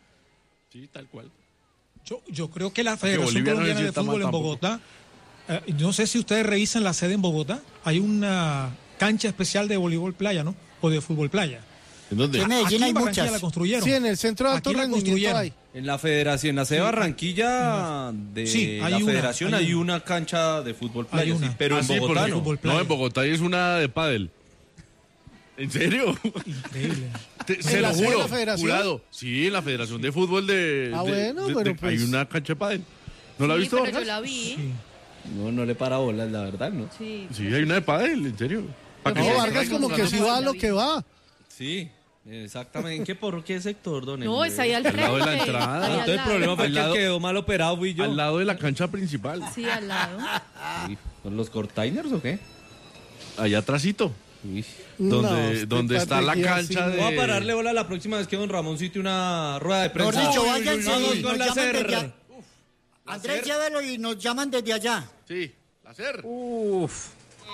Sí, tal cual. Yo, yo creo que la Federación Colombiana de Fútbol en Bogotá, eh, no sé si ustedes revisan la sede en Bogotá, hay una cancha especial de voleibol playa, ¿no? O de fútbol playa. ¿En dónde? En Medellín hay muchas. La construyeron. Sí, en el centro de alto rendimiento hay. En la federación, en la sede de Barranquilla de sí, la una, federación hay, hay una. una cancha de fútbol playa, sí, pero ah, en Bogotá sí, no. No, en Bogotá es una de pádel. ¿En serio? Increíble. Te, se lo juro, jurado. Sí, en la Federación de Fútbol de... Ah, de, bueno, de, pero de, pues... Hay una cancha de pádel. ¿No sí, la has visto? Pero yo la vi. Sí. No, no le para bolas, la verdad, ¿no? Sí. Sí, hay una de pádel, en serio. No, Vargas como que sí va a lo que va. Sí, exactamente. ¿En qué porro qué sector, don No, es ahí al frente. Al lado de la entrada. Entonces el problema fue Al que lado- quedó mal operado, fui yo. Al lado de la cancha principal. Sí, al lado. Uy, ¿Con los cortainers o qué? Allá atrásito. Uy. Donde, No, usted donde está la parecía cancha así. de... Voy a pararle bola la próxima vez que don Ramón cite una rueda de prensa. Mejor dicho, Uy, váyanse uy, uy, y uy, nos con la llaman C E R. desde a- Andrés, llévelo y nos llaman desde allá. Sí, la C E R. Uf.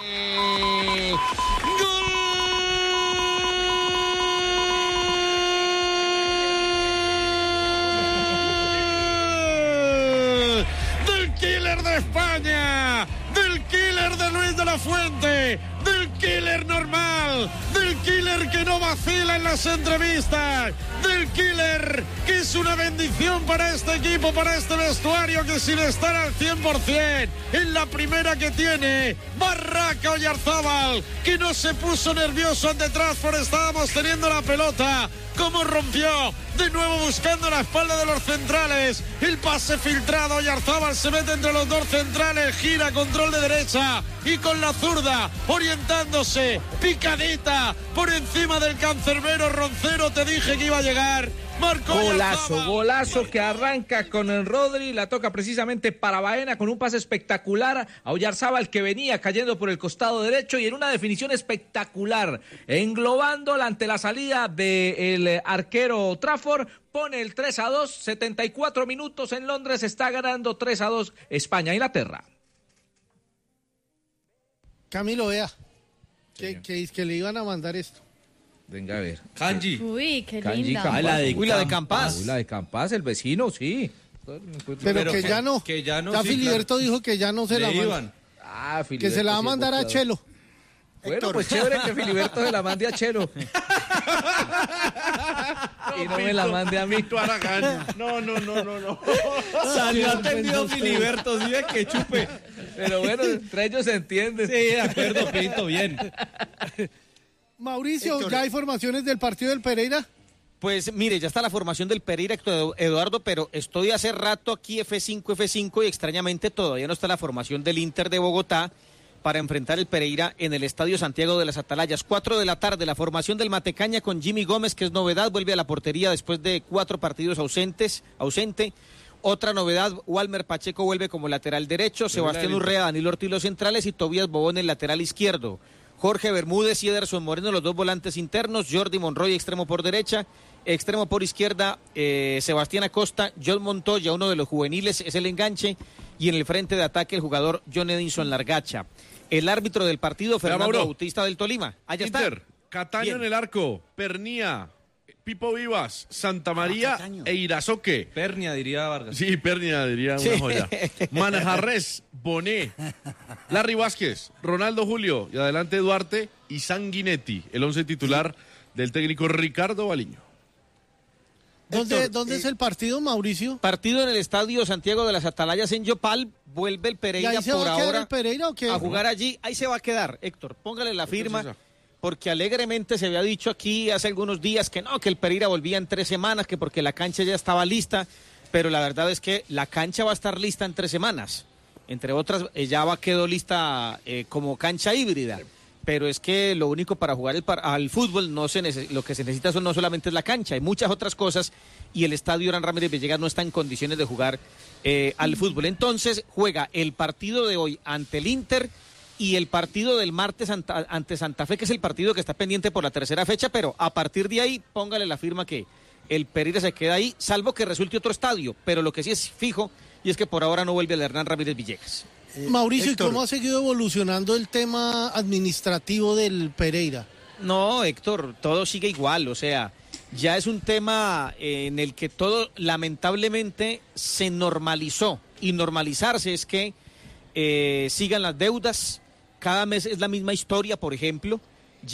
Del killer de España, del killer de Luis de la Fuente, del killer normal, del killer que no vacila en las entrevistas, del killer que es una bendición para este equipo, para este vestuario, que sin estar al cien por ciento en la primera que tiene, Barraca Oyarzábal, que no se puso nervioso ante Trasford, estábamos teniendo la pelota, cómo rompió, de nuevo buscando la espalda de los centrales, el pase filtrado, Oyarzábal se mete entre los dos centrales, gira, control de derecha y con la zurda, orientándose, picadita, por encima del cancerbero Roncero, te dije que iba a llegar. Marcó Golazo, golazo que arranca con el Rodri, la toca precisamente para Baena con un pase espectacular a Oyarzábal, que venía cayendo por el costado derecho y en una definición espectacular, englobándola ante la salida del arquero Trafford, pone el tres a dos, setenta y cuatro minutos en Londres, está ganando tres a dos España, Inglaterra. Camilo, vea, que, que, que le iban a mandar esto. Venga a ver. Kanji. Uy, qué Kanji linda. Campas. Ah, la de Uy, la de Campas. Campas. Uy, la de Campas, el vecino, sí. Pero, Pero que, que- ya no. que ya no, Ya sí, Filiberto claro. dijo que ya no se Le la manda. iban. Ah, Que se la va a mandar a Chelo. Bueno, pues chévere que Filiberto se la mande a Chelo. Y no me la mande a mí. No, no, no, no, no. Salió atendido Filiberto, sí, de que chupe. Pero bueno, entre ellos se entienden. Sí, de acuerdo, Pito, bien. Mauricio, Héctor. ¿ya hay formaciones del partido del Pereira? Pues mire, ya está la formación del Pereira, Héctor Eduardo, pero estoy hace rato aquí F cinco, F cinco y extrañamente todavía no está la formación del Inter de Bogotá para enfrentar el Pereira en el Estadio Santiago de las Atalayas. Cuatro de la tarde, la formación del Matecaña con Jimmy Gómez, que es novedad, vuelve a la portería después de cuatro partidos ausentes, ausente. Otra novedad, Walmer Pacheco vuelve como lateral derecho, Sebastián Urrea, Danilo Ortiz los centrales y Tobías Bobón el lateral izquierdo. Jorge Bermúdez y Ederson Moreno, los dos volantes internos, Jordi Monroy, extremo por derecha, extremo por izquierda, eh, Sebastián Acosta, John Montoya, uno de los juveniles, es el enganche, y en el frente de ataque el jugador John Edinson Largacha. El árbitro del partido, Fernando Mauro. Bautista del Tolima. Allá Inter, está. Cataño Bien. en el arco, Pernía, Pipo Vivas, Santa María e Irazoque. Pernia, diría Vargas. Sí, Pernia diría una Sí. joya. Manjarres, Boné, Larry Vázquez, Ronaldo Julio y adelante Duarte y Sanguinetti, el once titular del técnico Ricardo Baliño. ¿Dónde, Héctor, ¿dónde eh, es el partido, Mauricio? Partido en el Estadio Santiago de las Atalayas en Yopal. Vuelve el ¿Y Pereira ahí se por va a quedar ahora el Pereira o qué? a jugar allí. Ahí se va a quedar, Héctor. Póngale la firma. esa? Porque alegremente se había dicho aquí hace algunos días que no, que el Pereira volvía en tres semanas, que porque la cancha ya estaba lista. Pero la verdad es que la cancha va a estar lista en tres semanas. Entre otras, eh, ya va quedó lista eh, como cancha híbrida. Pero es que lo único para jugar el par- al fútbol no se nece- lo que se necesita son no solamente es la cancha, hay muchas otras cosas y el estadio Hernán Ramírez Villegas no está en condiciones de jugar eh, al fútbol. Entonces juega el partido de hoy ante el Inter y el partido del martes anta- ante Santa Fe, que es el partido que está pendiente por la tercera fecha, pero a partir de ahí póngale la firma que el Pereira se queda ahí, salvo que resulte otro estadio, pero lo que sí es fijo y es que por ahora no vuelve el Hernán Ramírez Villegas. Mauricio, Héctor. ¿y cómo ha seguido evolucionando el tema administrativo del Pereira? No, Héctor, todo sigue igual, o sea, ya es un tema eh, en el que todo lamentablemente se normalizó. Y normalizarse es que eh, sigan las deudas, cada mes es la misma historia, por ejemplo,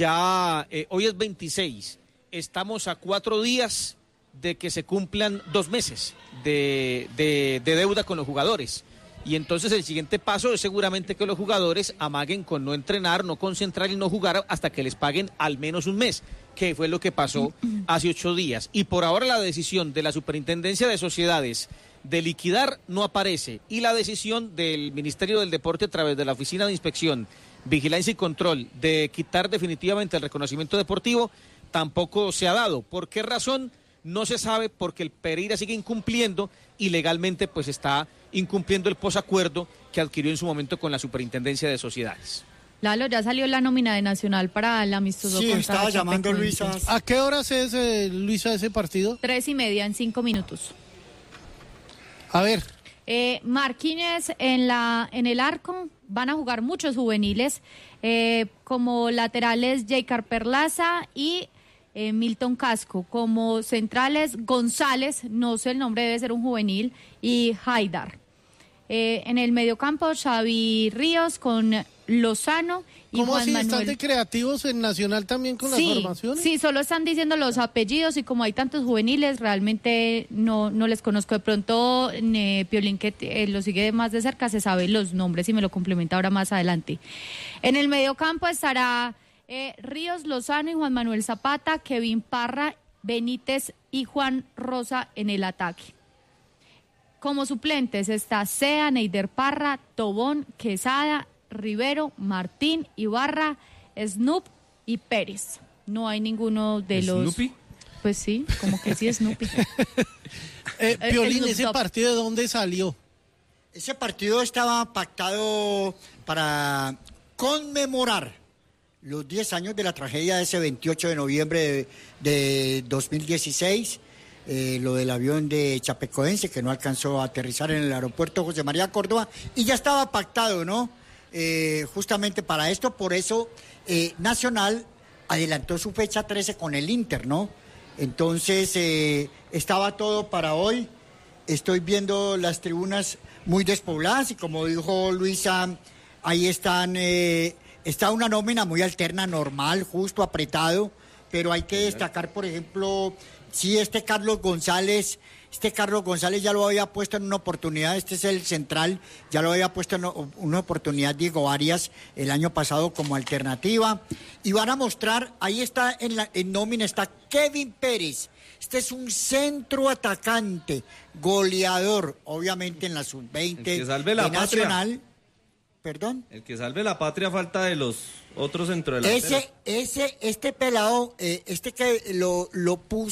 ya eh, hoy es veintiséis, estamos a cuatro días de que se cumplan dos meses de, de, de deuda con los jugadores. Y entonces el siguiente paso es seguramente que los jugadores amaguen con no entrenar, no concentrar y no jugar hasta que les paguen al menos un mes, que fue lo que pasó hace ocho días. Y por ahora la decisión de la Superintendencia de Sociedades de liquidar no aparece y la decisión del Ministerio del Deporte a través de la Oficina de Inspección, Vigilancia y Control de quitar definitivamente el reconocimiento deportivo tampoco se ha dado. ¿Por qué razón? No se sabe, porque el Pereira sigue incumpliendo y legalmente pues está incumpliendo el posacuerdo que adquirió en su momento con la Superintendencia de Sociedades. Lalo, ya salió la nómina de Nacional para el amistoso. Sí, contra estaba llamando Luisa. ¿A qué horas es, eh, Luisa, ese partido? Tres y media en cinco minutos. A ver. Eh, Marquínez en, la, en el arco, van a jugar muchos juveniles, eh, como laterales Jaycar Perlaza y eh, Milton Casco, como centrales González, no sé el nombre, debe ser un juvenil, y Haidar. Eh, en el mediocampo Xavi Ríos con Lozano y ¿Cómo Juan así? Manuel. ¿Están de creativos en Nacional también con Sí, las formaciones? sí, solo están diciendo los apellidos y como hay tantos juveniles, realmente no, no les conozco. De pronto, eh, Piolín, que eh, lo sigue más de cerca, se sabe los nombres y me lo complementa ahora más adelante. En el mediocampo estará eh, Ríos, Lozano y Juan Manuel Zapata, Kevin Parra, Benítez y Juan Rosa en el ataque. Como suplentes está Sea, Neider Parra, Tobón, Quesada, Rivero, Martín, Ibarra, Snoop y Pérez. No hay ninguno de los... ¿Snoopy? Pues sí, como que sí, Snoopy. eh, Piolín, ¿ese partido de dónde salió? Ese partido estaba pactado para conmemorar los diez años de la tragedia de ese veintiocho de noviembre de, de dos mil dieciséis. Eh, lo del avión de Chapecoense que no alcanzó a aterrizar en el aeropuerto José María Córdoba, y ya estaba pactado, ¿no? Eh, justamente para esto, por eso eh, Nacional adelantó su fecha trece con el Inter, ¿no? Entonces eh, estaba todo para hoy. Estoy viendo las tribunas muy despobladas y como dijo Luisa, ahí están, eh, está una nómina muy alterna, normal, justo, apretado, pero hay que destacar, por ejemplo, sí, este Carlos González, este Carlos González ya lo había puesto en una oportunidad, este es el central, ya lo había puesto en una oportunidad Diego Arias el año pasado como alternativa, y van a mostrar, ahí está en, la, en nómina, está Kevin Pérez, este es un centro atacante, goleador, obviamente en la sub veinte de Nacional. ¿Perdón? El que salve la patria falta de los otros centrodelanteros. Ese, ese, este pelado, eh, este que lo, lo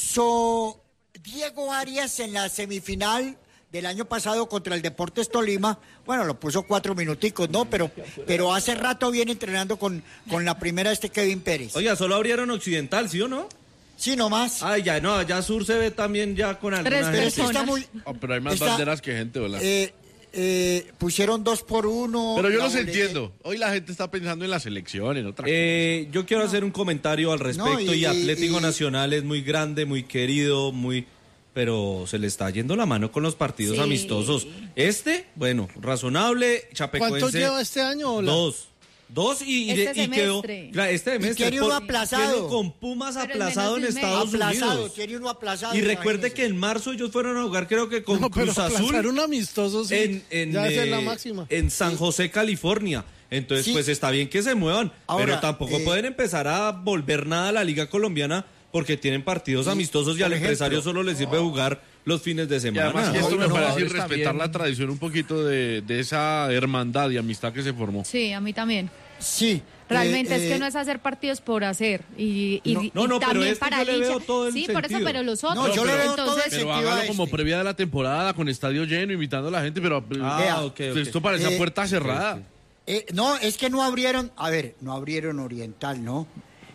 puso Diego Arias en la semifinal del año pasado contra el Deportes Tolima, bueno, lo puso cuatro minuticos, ¿no? Pero, pero hace rato viene entrenando con, con la primera este Kevin Pérez. Oiga, solo abrieron Occidental, ¿sí o no? Sí, nomás. Ay, ya, no, ya Sur se ve también ya con alguna Tres gente. personas. Está muy, Oh, pero hay más está- banderas que gente, ¿verdad? eh, eh, pusieron dos por uno. pero yo la los boleta- entiendo. Hoy la gente está pensando en la selección, en otra Eh, yo quiero hacer un comentario al respecto No, y- y, Atlético y- Nacional es muy grande, muy querido, muy, pero se le está yendo la mano con los partidos Sí. amistosos. Este, bueno, razonable, Chapecoense. ¿Cuánto lleva este año? Ola? Dos. Dos y, y, Este de- y quedó. semestre. Claro, este semestre. tiene uno por- aplazado. tiene con Pumas Pero en aplazado en menos de un mes. Estados aplazado, Unidos. tiene uno aplazado. Y recuerde imagínese. que en marzo ellos fueron a jugar, creo que con No, pero Cruz Azul. aplazar un amistoso, sí, en, en, ya esa es la eh, máxima. en San José, California. Entonces, Sí. pues está bien que se muevan, Ahora, pero tampoco eh, pueden empezar a volver nada a la Liga Colombiana porque tienen partidos Sí, amistosos y por al ejemplo. empresario solo le sirve jugar los fines de Y semana. además que esto Hoy me los parece jugadores respetar también. la tradición un poquito de, de esa hermandad y amistad que se formó. Sí, a mí también. Sí. Realmente eh, es que eh, no es hacer partidos por hacer y, y, No, y no, no, pero también este para yo el le veo hincha. todo el Sí, por eso, sentido. pero los otros. No, yo le veo todo el entonces, Pero sentido a hágalo como este. previa de la temporada, con estadio lleno, invitando a la gente, pero Ah, Vea, ok, ok. esto parece a Eh, puerta cerrada. Eh, no, es que no abrieron, a ver, no abrieron Oriental, ¿no?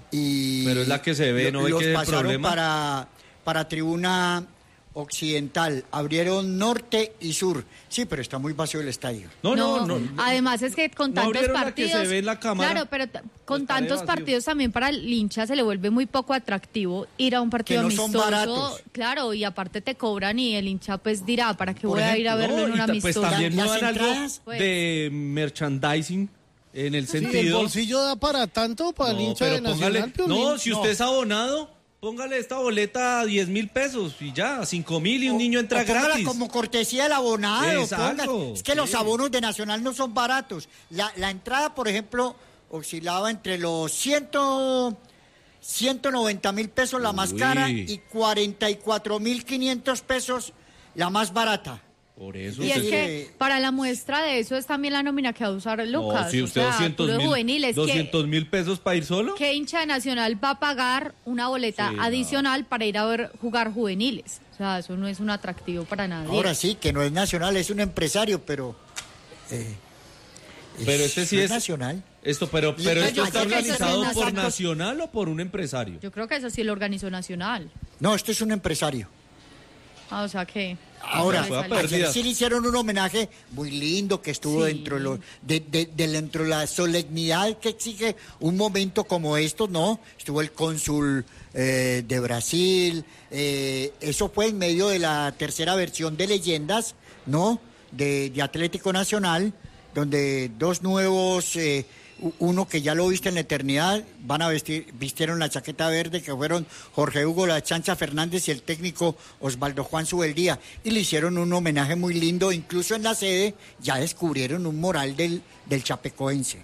Y Pero es la que se ve, ¿no ve los que es el pasaron problema? para, para tribuna occidental, abrieron norte y sur. Sí, pero está muy vacío el estadio. No, no, no. Además es que con No tantos abrieron la que partidos. se ve en la cámara. Claro, pero t- con Estaré tantos vacío. partidos también para el hincha se le vuelve muy poco atractivo ir a un partido Que no son amistoso. baratos. Claro, y aparte te cobran y el hincha pues dirá, ¿para qué Por voy a ir a ejemplo, verlo en No, un y ta- amistoso? pues también Las muevan algo entradas, pues. de merchandising en el Sí, ¿el sentido. bolsillo da para tanto para el No, hincha pero de Nacional, póngale, Piolín? no, si usted es abonado, póngale esta boleta a diez mil pesos y ya, cinco mil y un niño entra O póngala gratis. como cortesía del abonado. Exacto, ponga- Es que los sí. abonos de Nacional no son baratos. La, la entrada, por ejemplo, oscilaba entre los ciento, ciento noventa mil pesos la más Uy. cara y cuarenta y cuatro mil quinientos pesos la más barata. Por eso. Y es que para la muestra de eso es también la nómina que va a usar Lucas. No, si usted o sea, doscientos mil pesos para ir solo. ¿Qué hincha de Nacional va a pagar una boleta Sí, adicional no. para ir a ver jugar juveniles? O sea, eso no es un atractivo para nadie. Ahora sí, que no es Nacional, es un empresario, pero... Eh, pero este sí es, es Nacional. Esto, pero, pero esto está organizado es por Nacional o por un empresario. Yo creo que eso sí lo organizó Nacional. No, esto es un empresario. Ah, o sea que... Ahora, ayer sí le hicieron un homenaje muy lindo que estuvo sí. dentro, de lo, de, de, de dentro de la solemnidad que exige un momento como estos, ¿no? Estuvo el cónsul eh, de Brasil, eh, eso fue en medio de la tercera versión de Leyendas, ¿no? De, de Atlético Nacional, donde dos nuevos... Eh, uno que ya lo viste en la eternidad, van a vestir, vistieron la chaqueta verde, que fueron Jorge Hugo La Chancha Fernández y el técnico Osvaldo Juan Subeldía, y le hicieron un homenaje muy lindo, incluso en la sede ya descubrieron un mural del, del chapecoense.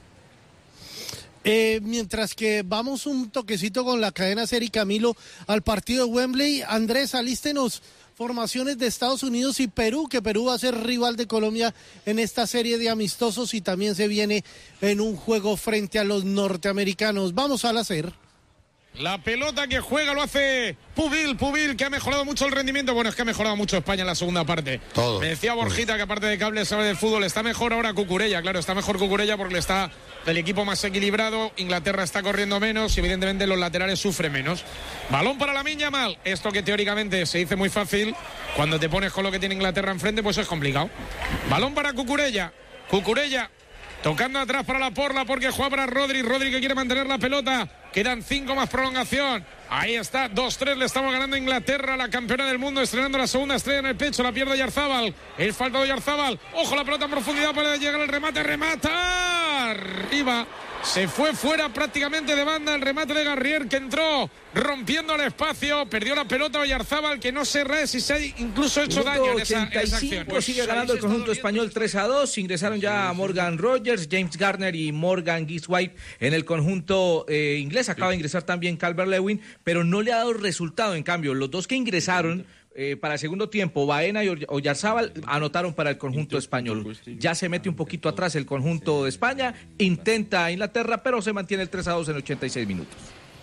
Eh, mientras que vamos un toquecito con la cadena Ser y Camilo al partido de Wembley, Andrés, alístenos formaciones de Estados Unidos y Perú, que Perú va a ser rival de Colombia en esta serie de amistosos y también se viene en un juego frente a los norteamericanos. Vamos al hacer. La pelota que juega lo hace Pubil, Pubil, que ha mejorado mucho el rendimiento. Bueno, es que ha mejorado mucho España en la segunda parte. Todo. Me decía Borjita que aparte de cable sabe del fútbol, está mejor ahora Cucurella, claro, está mejor Cucurella porque está el equipo más equilibrado, Inglaterra está corriendo menos y evidentemente los laterales sufren menos. Balón para Lamine Yamal, esto que teóricamente se dice muy fácil, cuando te pones con lo que tiene Inglaterra enfrente, pues es complicado. Balón para Cucurella, Cucurella. Tocando atrás para la Porla porque juega para Rodri. Rodri que quiere mantener la pelota. Quedan cinco más prolongación. Ahí está, dos tres. Le estamos ganando a Inglaterra, la campeona del mundo, estrenando la segunda estrella en el pecho. La pierde Oyarzábal. El falta de Oyarzábal. Ojo la pelota en profundidad para llegar al remate. Remata. Arriba. Se fue fuera prácticamente de banda el remate de Garrier, que entró rompiendo el espacio, perdió la pelota Oyarzábal, que no se re si se ha incluso hecho daño en esa, en esa acción. Pues sigue ganando el conjunto español tres a dos, ingresaron ya Morgan Rogers, James Garner y Morgan Giswhite en el conjunto eh, inglés, acaba de ingresar también Calvert-Lewin, pero no le ha dado resultado, en cambio, los dos que ingresaron Eh, para el segundo tiempo, Baena y Oyarzábal anotaron para el conjunto español. Ya se mete un poquito atrás el conjunto de España, intenta Inglaterra, pero se mantiene el tres a dos en ochenta y seis minutos.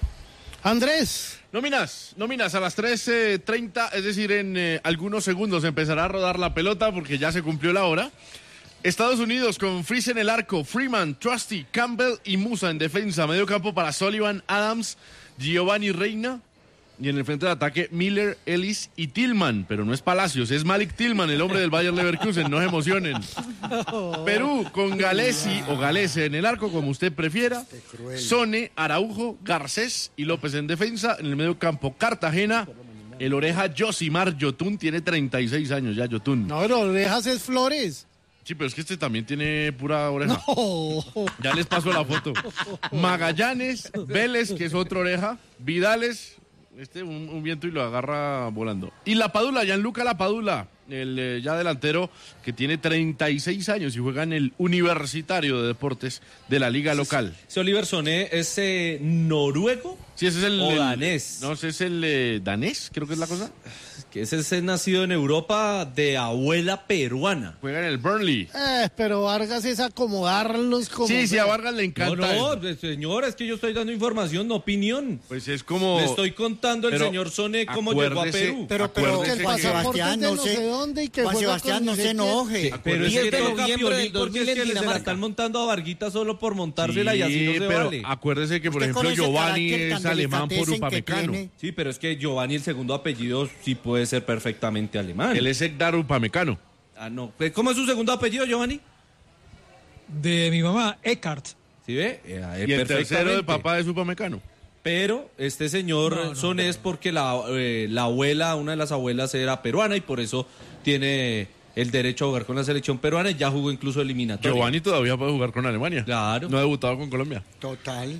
Andrés. Nóminas, nóminas a las tres treinta, es decir, en eh, algunos segundos empezará a rodar la pelota porque ya se cumplió la hora. Estados Unidos con Freeze en el arco, Freeman, Trusty, Campbell y Musa en defensa. Medio campo para Sullivan, Adams, Giovanni Reina. Y en el frente de ataque, Miller, Ellis y Tillman. Pero no es Palacios, es Malik Tillman, el hombre del Bayer Leverkusen. No se emocionen. Perú con Galesi o Galese en el arco, como usted prefiera. Sone, Araujo, Garcés y López en defensa. En el medio campo, Cartagena. El oreja Josimar Yotun tiene treinta y seis años ya, Yotun. No, pero orejas es Flores. Sí, pero es que este también tiene pura oreja. No. Ya les paso la foto. Magallanes, Vélez, que es otra oreja. Vidales. Este, un, un viento y lo agarra volando. Y La Padula, Gianluca La Padula, el eh, ya delantero que tiene treinta y seis años y juega en el Universitario de Deportes de la liga local. ¿Ese Oliver Soné es eh, noruego? Sí, ese es el... ¿O el, danés? No, ese es el eh, danés, creo que es la cosa. Que ese es nacido en Europa de abuela peruana. Juega en el Burnley. Eh, pero Vargas es acomodarlos como... Sí, sí, a Vargas le encanta. No, no, señor, es que yo estoy dando información, no opinión. Pues es como... Le estoy contando al señor Soné cómo llegó a Perú. Pero, pero, el Juan Sebastián no sé, dónde y que Juan Sebastián no se enoje. Sí, pero es que toca Piolín porque es que se la están montando a Varguita solo por montársela sí, y así no se pero vale. Acuérdese que, por ejemplo, Giovanni es alemán por Upamecano. Sí, pero es que Giovanni, el segundo apellido, sí puede ser perfectamente alemán. Él es Ekdar Upamecano. Ah, no. ¿Cómo es su segundo apellido, Giovanni? De mi mamá, Eckhart. ¿Sí ve? Eh, y el tercero de papá es Upamecano. Pero este señor no, no, Son no, es porque la, eh, la abuela, una de las abuelas era peruana y por eso tiene el derecho a jugar con la selección peruana y ya jugó incluso eliminatoria. Giovanni todavía puede jugar con Alemania. Claro. No ha debutado con Colombia. Total.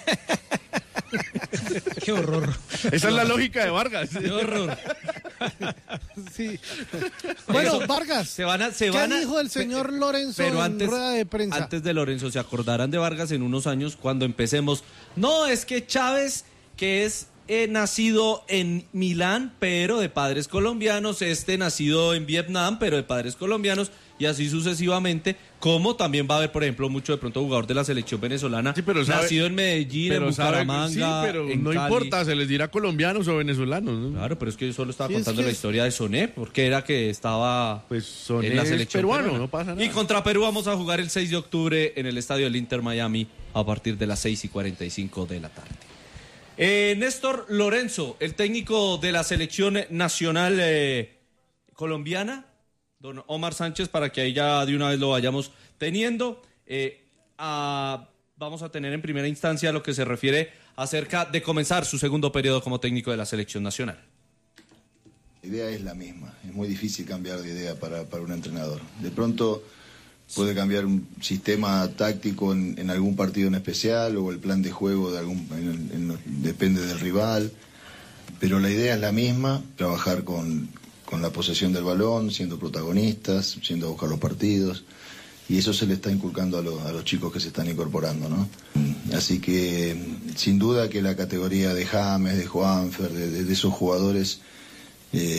Qué horror. Esa es la lógica de Vargas. Qué horror. Sí. Bueno, Eso, Vargas. Se van a, se ¿Qué van a, dijo el señor Lorenzo pero en antes, rueda de prensa? Antes de Lorenzo, se acordarán de Vargas en unos años cuando empecemos. No, es que Chávez, que es eh, nacido en Milán, pero de padres colombianos, este nacido en Vietnam, pero de padres colombianos, y así sucesivamente, como también va a haber, por ejemplo, mucho de pronto jugador de la selección venezolana, sí, pero sabe, nacido en Medellín, en Bucaramanga, sabe, sí, pero en no Cali. Importa, se les dirá colombianos o venezolanos, ¿no? Claro, pero es que yo solo estaba sí, contando es la es... historia de Soné, porque era que estaba pues Soné en la selección es peruano, peruana. no pasa nada. Y contra Perú vamos a jugar el seis de octubre en el estadio del Inter Miami a partir de las seis y cuarenta y cinco de la tarde. Eh, Néstor Lorenzo, el técnico de la selección nacional eh, colombiana, don Omar Sánchez, para que ahí ya de una vez lo vayamos teniendo. Eh, a, vamos a tener en primera instancia lo que se refiere acerca de comenzar su segundo periodo como técnico de la selección nacional. La idea es la misma, es muy difícil cambiar de idea para, para un entrenador. De pronto puede cambiar un sistema táctico en, en algún partido en especial o el plan de juego de algún en, en, depende del rival, pero la idea es la misma, trabajar con, con la posesión del balón, siendo protagonistas, siendo a buscar los partidos, y eso se le está inculcando a, lo, a los chicos que se están incorporando, ¿no? Así que sin duda que la categoría de James, de Juanfer, de, de, de esos jugadores